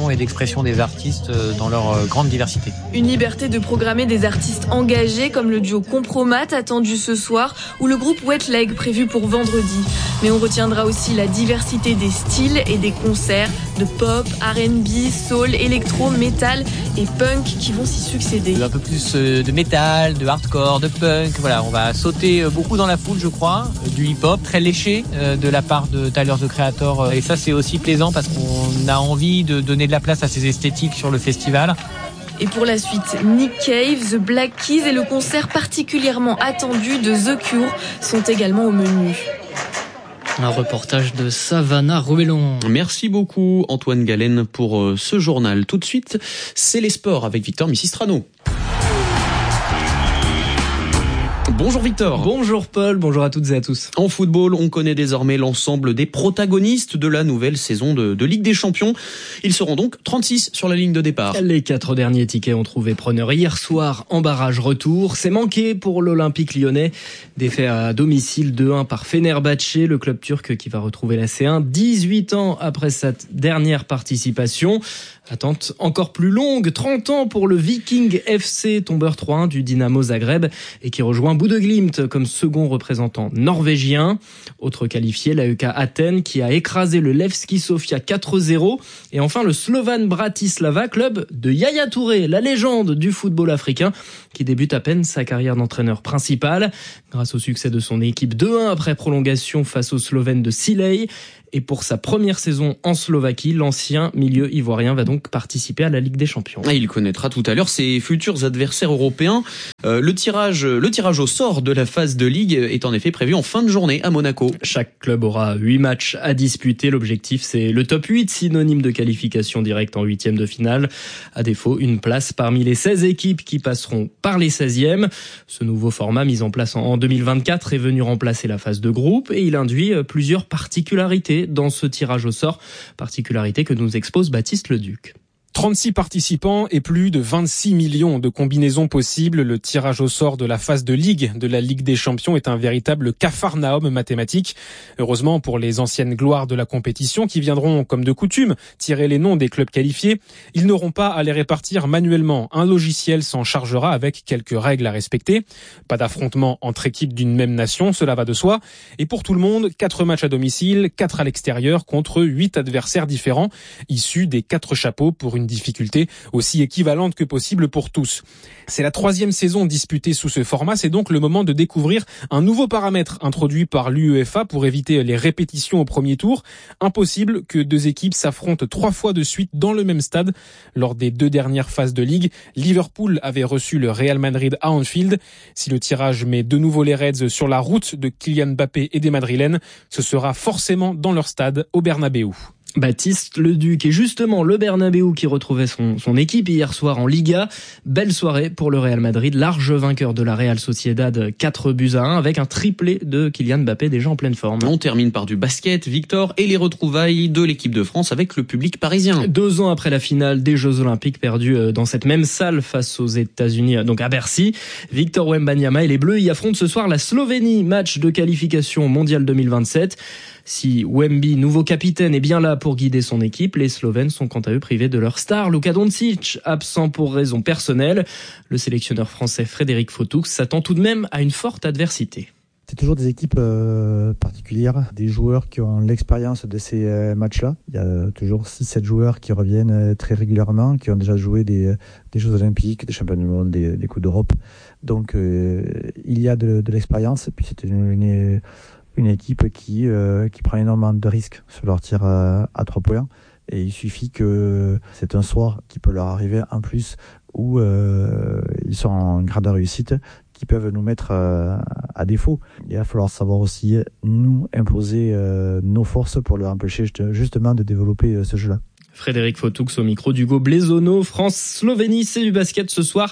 création et d'expression des artistes dans leur grande diversité. Une liberté de programmer des artistes engagés comme le duo Compromat attendu ce soir ou le groupe Wet Leg prévu pour vendredi. Mais on retiendra aussi la diversité des styles et des concerts de pop, R and B, soul, électro, métal et punk qui vont s'y succéder. Un peu plus de métal, de hardcore, de punk. Voilà, on va sauter beaucoup dans la foule, je crois. Du hip-hop très léché de la part de Tyler the Creator. Et ça, c'est aussi plaisant parce qu'on a envie de donner de la place à ces esthétiques sur le festival. Et pour la suite, Nick Cave, The Black Keys et le concert particulièrement attendu de The Cure sont également au menu. Un reportage de Savannah Ruellon. Merci beaucoup Antoine Galen pour ce journal. Tout de suite, c'est les sports avec Victor Missistrano. Bonjour Victor. Bonjour Paul, bonjour à toutes et à tous. En football, on connaît désormais l'ensemble des protagonistes de la nouvelle saison de, de Ligue des Champions. Ils seront donc trente-six sur la ligne de départ. Les quatre derniers tickets ont trouvé preneur hier soir en barrage retour. C'est manqué pour l'Olympique lyonnais. Défait à domicile deux un par Fenerbahçe, le club turc qui va retrouver la C un dix-huit ans après sa dernière participation. Attente encore plus longue, trente ans pour le Viking F C, tombeur trois un du Dynamo Zagreb et qui rejoint Bodø/Glimt comme second représentant norvégien. Autre qualifié, l'A E K Athènes qui a écrasé le Levski Sofia quatre zéro. Et enfin le Slovan Bratislava, club de Yaya Touré, la légende du football africain qui débute à peine sa carrière d'entraîneur principal. Grâce au succès de son équipe deux un après prolongation face aux Slovènes de Silej. Et pour sa première saison en Slovaquie, l'ancien milieu ivoirien va donc participer à la Ligue des Champions. Ah, il connaîtra tout à l'heure ses futurs adversaires européens. Euh, le tirage, le tirage au sort de la phase de Ligue est en effet prévu en fin de journée à Monaco. Chaque club aura huit matchs à disputer. L'objectif, c'est le top huit, synonyme de qualification directe en huitième de finale. À défaut, une place parmi les seize équipes qui passeront par les seizièmes. Ce nouveau format mis en place en deux mille vingt-quatre est venu remplacer la phase de groupe et il induit plusieurs particularités dans ce tirage au sort, particularité que nous expose Baptiste Leduc. trente-six participants et plus de vingt-six millions de combinaisons possibles. Le tirage au sort de la phase de Ligue de la Ligue des Champions est un véritable capharnaüm mathématique. Heureusement pour les anciennes gloires de la compétition qui viendront, comme de coutume, tirer les noms des clubs qualifiés, ils n'auront pas à les répartir manuellement. Un logiciel s'en chargera avec quelques règles à respecter. Pas d'affrontement entre équipes d'une même nation, cela va de soi. Et pour tout le monde, quatre matchs à domicile, quatre à l'extérieur contre huit adversaires différents, issus des quatre chapeaux pour une difficulté aussi équivalente que possible pour tous. C'est la troisième saison disputée sous ce format, c'est donc le moment de découvrir un nouveau paramètre introduit par l'UEFA pour éviter les répétitions au premier tour. Impossible que deux équipes s'affrontent trois fois de suite dans le même stade. Lors des deux dernières phases de Ligue, Liverpool avait reçu le Real Madrid à Anfield. Si le tirage met de nouveau les Reds sur la route de Kylian Mbappé et des Madrilènes, ce sera forcément dans leur stade au Bernabéu. Baptiste Leduc et justement le Bernabéu qui retrouvait son, son équipe hier soir en Liga. Belle soirée pour le Real Madrid, large vainqueur de la Real Sociedad quatre buts à un avec un triplé de Kylian Mbappé déjà en pleine forme. On termine par du basket, Victor, et les retrouvailles de l'équipe de France avec le public parisien. Deux ans après la finale des Jeux Olympiques perdus dans cette même salle face aux États-Unis, donc à Bercy, Victor Wembanyama et les Bleus y affrontent ce soir la Slovénie, match de qualification mondial deux mille vingt-sept. Si Wemby, nouveau capitaine, est bien là pour guider son équipe, les Slovènes sont quant à eux privés de leur star, Luka Doncic, absent pour raison personnelle. Le sélectionneur français Frédéric Fautoux s'attend tout de même à une forte adversité. C'est toujours des équipes euh, particulières, des joueurs qui ont l'expérience de ces euh, matchs-là. Il y a toujours six sept joueurs qui reviennent euh, très régulièrement, qui ont déjà joué des, des Jeux Olympiques, des Championnats du Monde, des, des Coupes d'Europe. Donc euh, il y a de, de l'expérience, et puis c'est une, une une équipe qui euh, qui prend énormément de risques sur leur tir à, à trois points, et il suffit que c'est un soir qui peut leur arriver en plus où euh, ils sont en grade de réussite qui peuvent nous mettre euh, à défaut. Il va falloir savoir aussi nous imposer euh, nos forces pour leur empêcher justement de développer euh, ce jeu-là. Frédéric Fautoux au micro d'Hugo Blaisono. France-Slovénie, c'est du basket ce soir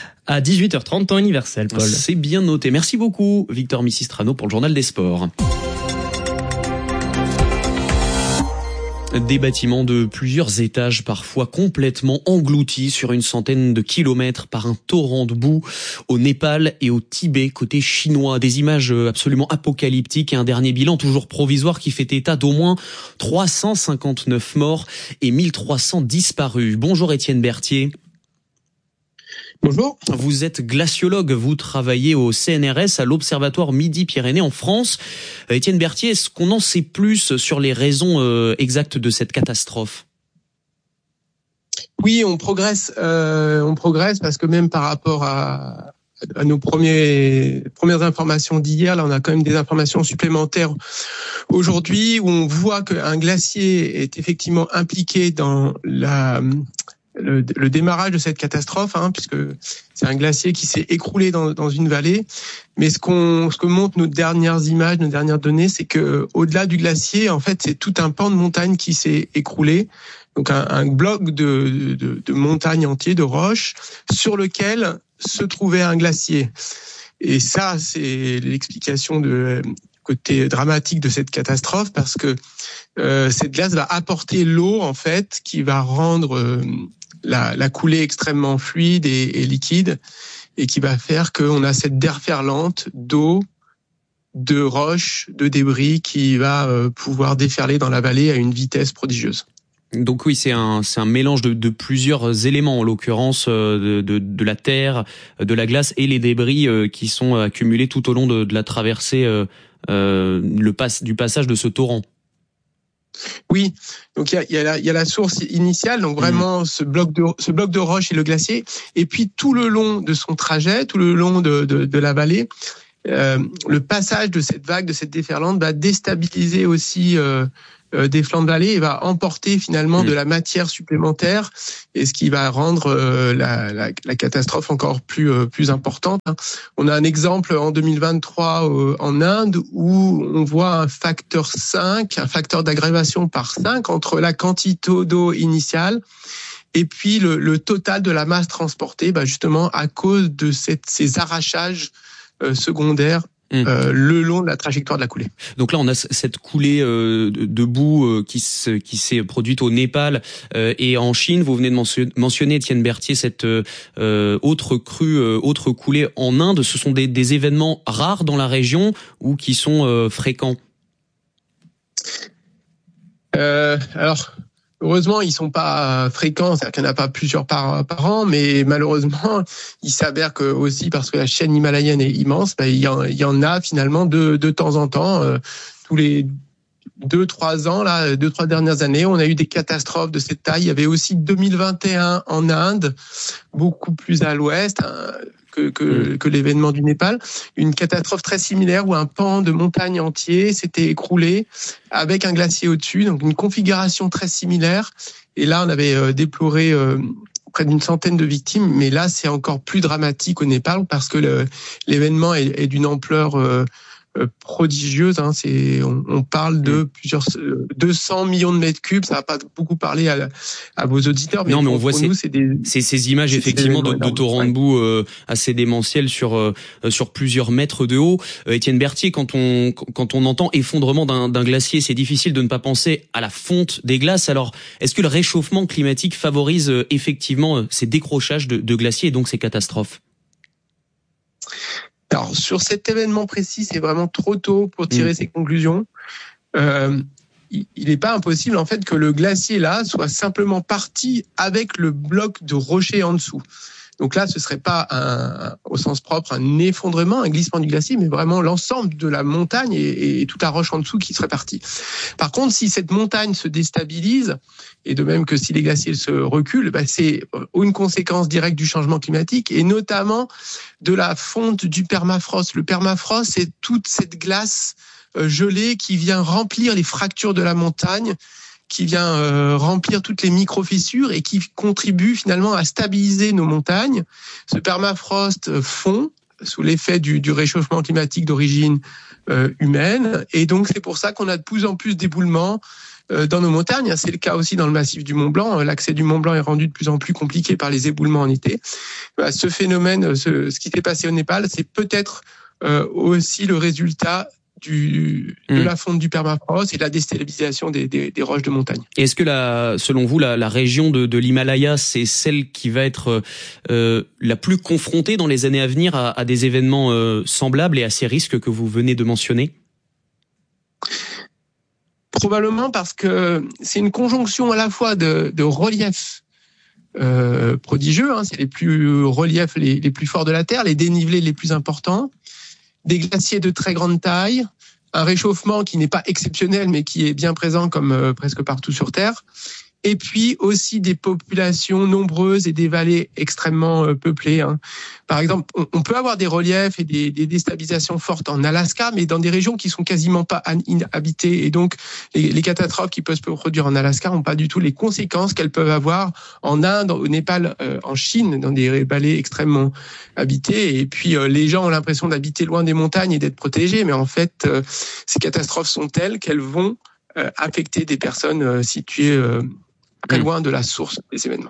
à dix-huit heures trente, temps universel, Paul. C'est bien noté. Merci beaucoup, Victor Missistrano, pour le Journal des Sports. Des bâtiments de plusieurs étages, parfois complètement engloutis sur une centaine de kilomètres par un torrent de boue au Népal et au Tibet, côté chinois. Des images absolument apocalyptiques et un dernier bilan toujours provisoire qui fait état d'au moins trois cent cinquante-neuf morts et mille trois cents disparus. Bonjour Étienne Berthier. Bonjour. Vous êtes glaciologue, vous travaillez au C N R S à l'Observatoire Midi-Pyrénées en France. Euh, Étienne Berthier, est-ce qu'on en sait plus sur les raisons euh, exactes de cette catastrophe ? Oui, on progresse, euh, on progresse parce que même par rapport à, à nos premiers, premières informations d'hier, là on a quand même des informations supplémentaires aujourd'hui où on voit qu'un glacier est effectivement impliqué dans la... Le, le démarrage de cette catastrophe, hein, puisque c'est un glacier qui s'est écroulé dans, dans une vallée. Mais ce qu'on, ce que montrent nos dernières images, nos dernières données, c'est que au-delà du glacier, en fait, c'est tout un pan de montagne qui s'est écroulé. Donc un, un bloc de, de, de montagne entier, de roches, sur lequel se trouvait un glacier. Et ça, c'est l'explication de côté dramatique de cette catastrophe, parce que euh, cette glace va apporter l'eau, en fait, qui va rendre euh, la, la coulée extrêmement fluide et, et liquide, et qui va faire qu'on a cette déferlante d'eau, de roches, de débris qui va euh, pouvoir déferler dans la vallée à une vitesse prodigieuse. Donc oui, c'est un c'est un mélange de, de plusieurs éléments, en l'occurrence de, de de la terre, de la glace et les débris euh, qui sont accumulés tout au long de, de la traversée, euh, euh, le pass du passage de ce torrent. Oui, donc il y a, il y a la il y a la source initiale, donc vraiment mmh. ce bloc de ce bloc de roche et le glacier, et puis tout le long de son trajet, tout le long de de, de la vallée, euh, le passage de cette vague, de cette déferlante, va déstabiliser aussi euh, euh, des flancs de vallée et va emporter finalement mmh. de la matière supplémentaire, et ce qui va rendre euh, la, la la catastrophe encore plus euh, plus importante. On a un exemple en deux mille vingt-trois euh, en Inde où on voit un facteur cinq, un facteur d'aggravation par cinq entre la quantité d'eau initiale et puis le, le total de la masse transportée, bah justement à cause de cette, ces arrachages euh, secondaires Euh, le long de la trajectoire de la coulée. Donc là, on a cette coulée euh, de boue euh, qui, se, qui s'est produite au Népal euh, et en Chine. Vous venez de mentionner, Étienne Berthier, cette euh, autre crue, euh, autre coulée en Inde. Ce sont des, des événements rares dans la région ou qui sont euh, fréquents ? euh, Alors... Heureusement, ils sont pas fréquents, c'est-à-dire qu'il n'y en a pas plusieurs par, par an, mais malheureusement, il s'avère que aussi, parce que la chaîne himalayenne est immense, bah, il, y en, il y en a finalement de, de temps en temps, euh, tous les deux, trois ans, là, deux, trois dernières années, on a eu des catastrophes de cette taille. Il y avait aussi deux mille vingt et un en Inde, beaucoup plus à l'ouest, hein, que, que, que l'événement du Népal, une catastrophe très similaire où un pan de montagne entier s'était écroulé avec un glacier au-dessus, donc une configuration très similaire. Et là, on avait euh, déploré euh, près d'une centaine de victimes, mais là, c'est encore plus dramatique au Népal parce que le, l'événement est, est d'une ampleur euh, prodigieuse, hein. C'est, on, on parle de plusieurs deux cents millions de mètres cubes. Ça va pas beaucoup parler à, à vos auditeurs, mais non, mais on voit pour ces, nous, c'est des, ces, ces images c'est effectivement de, de torrents de boue euh, assez démentiels sur euh, sur plusieurs mètres de haut. Euh, Étienne Berthier, quand on quand on entend effondrement d'un, d'un glacier, c'est difficile de ne pas penser à la fonte des glaces. Alors, est-ce que le réchauffement climatique favorise euh, effectivement euh, ces décrochages de, de glaciers et donc ces catastrophes ? Alors, sur cet événement précis, c'est vraiment trop tôt pour tirer mmh. ces conclusions. Euh, il n'est pas impossible, en fait, que le glacier, là, soit simplement parti avec le bloc de rocher en dessous. Donc là, ce serait pas un, au sens propre, un effondrement, un glissement du glacier, mais vraiment l'ensemble de la montagne et, et toute la roche en dessous qui serait partie. Par contre, si cette montagne se déstabilise, et de même que si les glaciers se reculent, bah c'est une conséquence directe du changement climatique et notamment de la fonte du permafrost. Le permafrost, c'est toute cette glace gelée qui vient remplir les fractures de la montagne, qui vient euh, remplir toutes les micro-fissures et qui contribue finalement à stabiliser nos montagnes. Ce permafrost fond sous l'effet du, du réchauffement climatique d'origine euh, humaine, et donc c'est pour ça qu'on a de plus en plus d'éboulements euh, dans nos montagnes. C'est le cas aussi dans le massif du Mont Blanc. L'accès du Mont Blanc est rendu de plus en plus compliqué par les éboulements en été. Bah, ce phénomène, ce, ce qui s'est passé au Népal, c'est peut-être euh, aussi le résultat du, mmh. de la fonte du permafrost et de la déstabilisation des, des, des roches de montagne. Et est-ce que la, selon vous, la, la région de, de l'Himalaya, c'est celle qui va être euh, la plus confrontée dans les années à venir à, à des événements euh, semblables et à ces risques que vous venez de mentionner ? Probablement parce que c'est une conjonction à la fois de, de reliefs euh, prodigieux, hein, c'est les plus reliefs les, les plus forts de la Terre, les dénivelés les plus importants, des glaciers de très grande taille, un réchauffement qui n'est pas exceptionnel mais qui est bien présent comme euh, presque partout sur Terre, et puis aussi des populations nombreuses et des vallées extrêmement euh, peuplées. Hein. Par exemple, on, on peut avoir des reliefs et des, des déstabilisations fortes en Alaska, mais dans des régions qui sont quasiment pas habitées. Et donc, les, les catastrophes qui peuvent se produire en Alaska n'ont pas du tout les conséquences qu'elles peuvent avoir en Inde, au Népal, euh, en Chine, dans des vallées extrêmement habitées. Et puis, euh, les gens ont l'impression d'habiter loin des montagnes et d'être protégés, mais en fait, euh, ces catastrophes sont telles qu'elles vont euh, affecter des personnes euh, situées euh, très loin de la source des événements.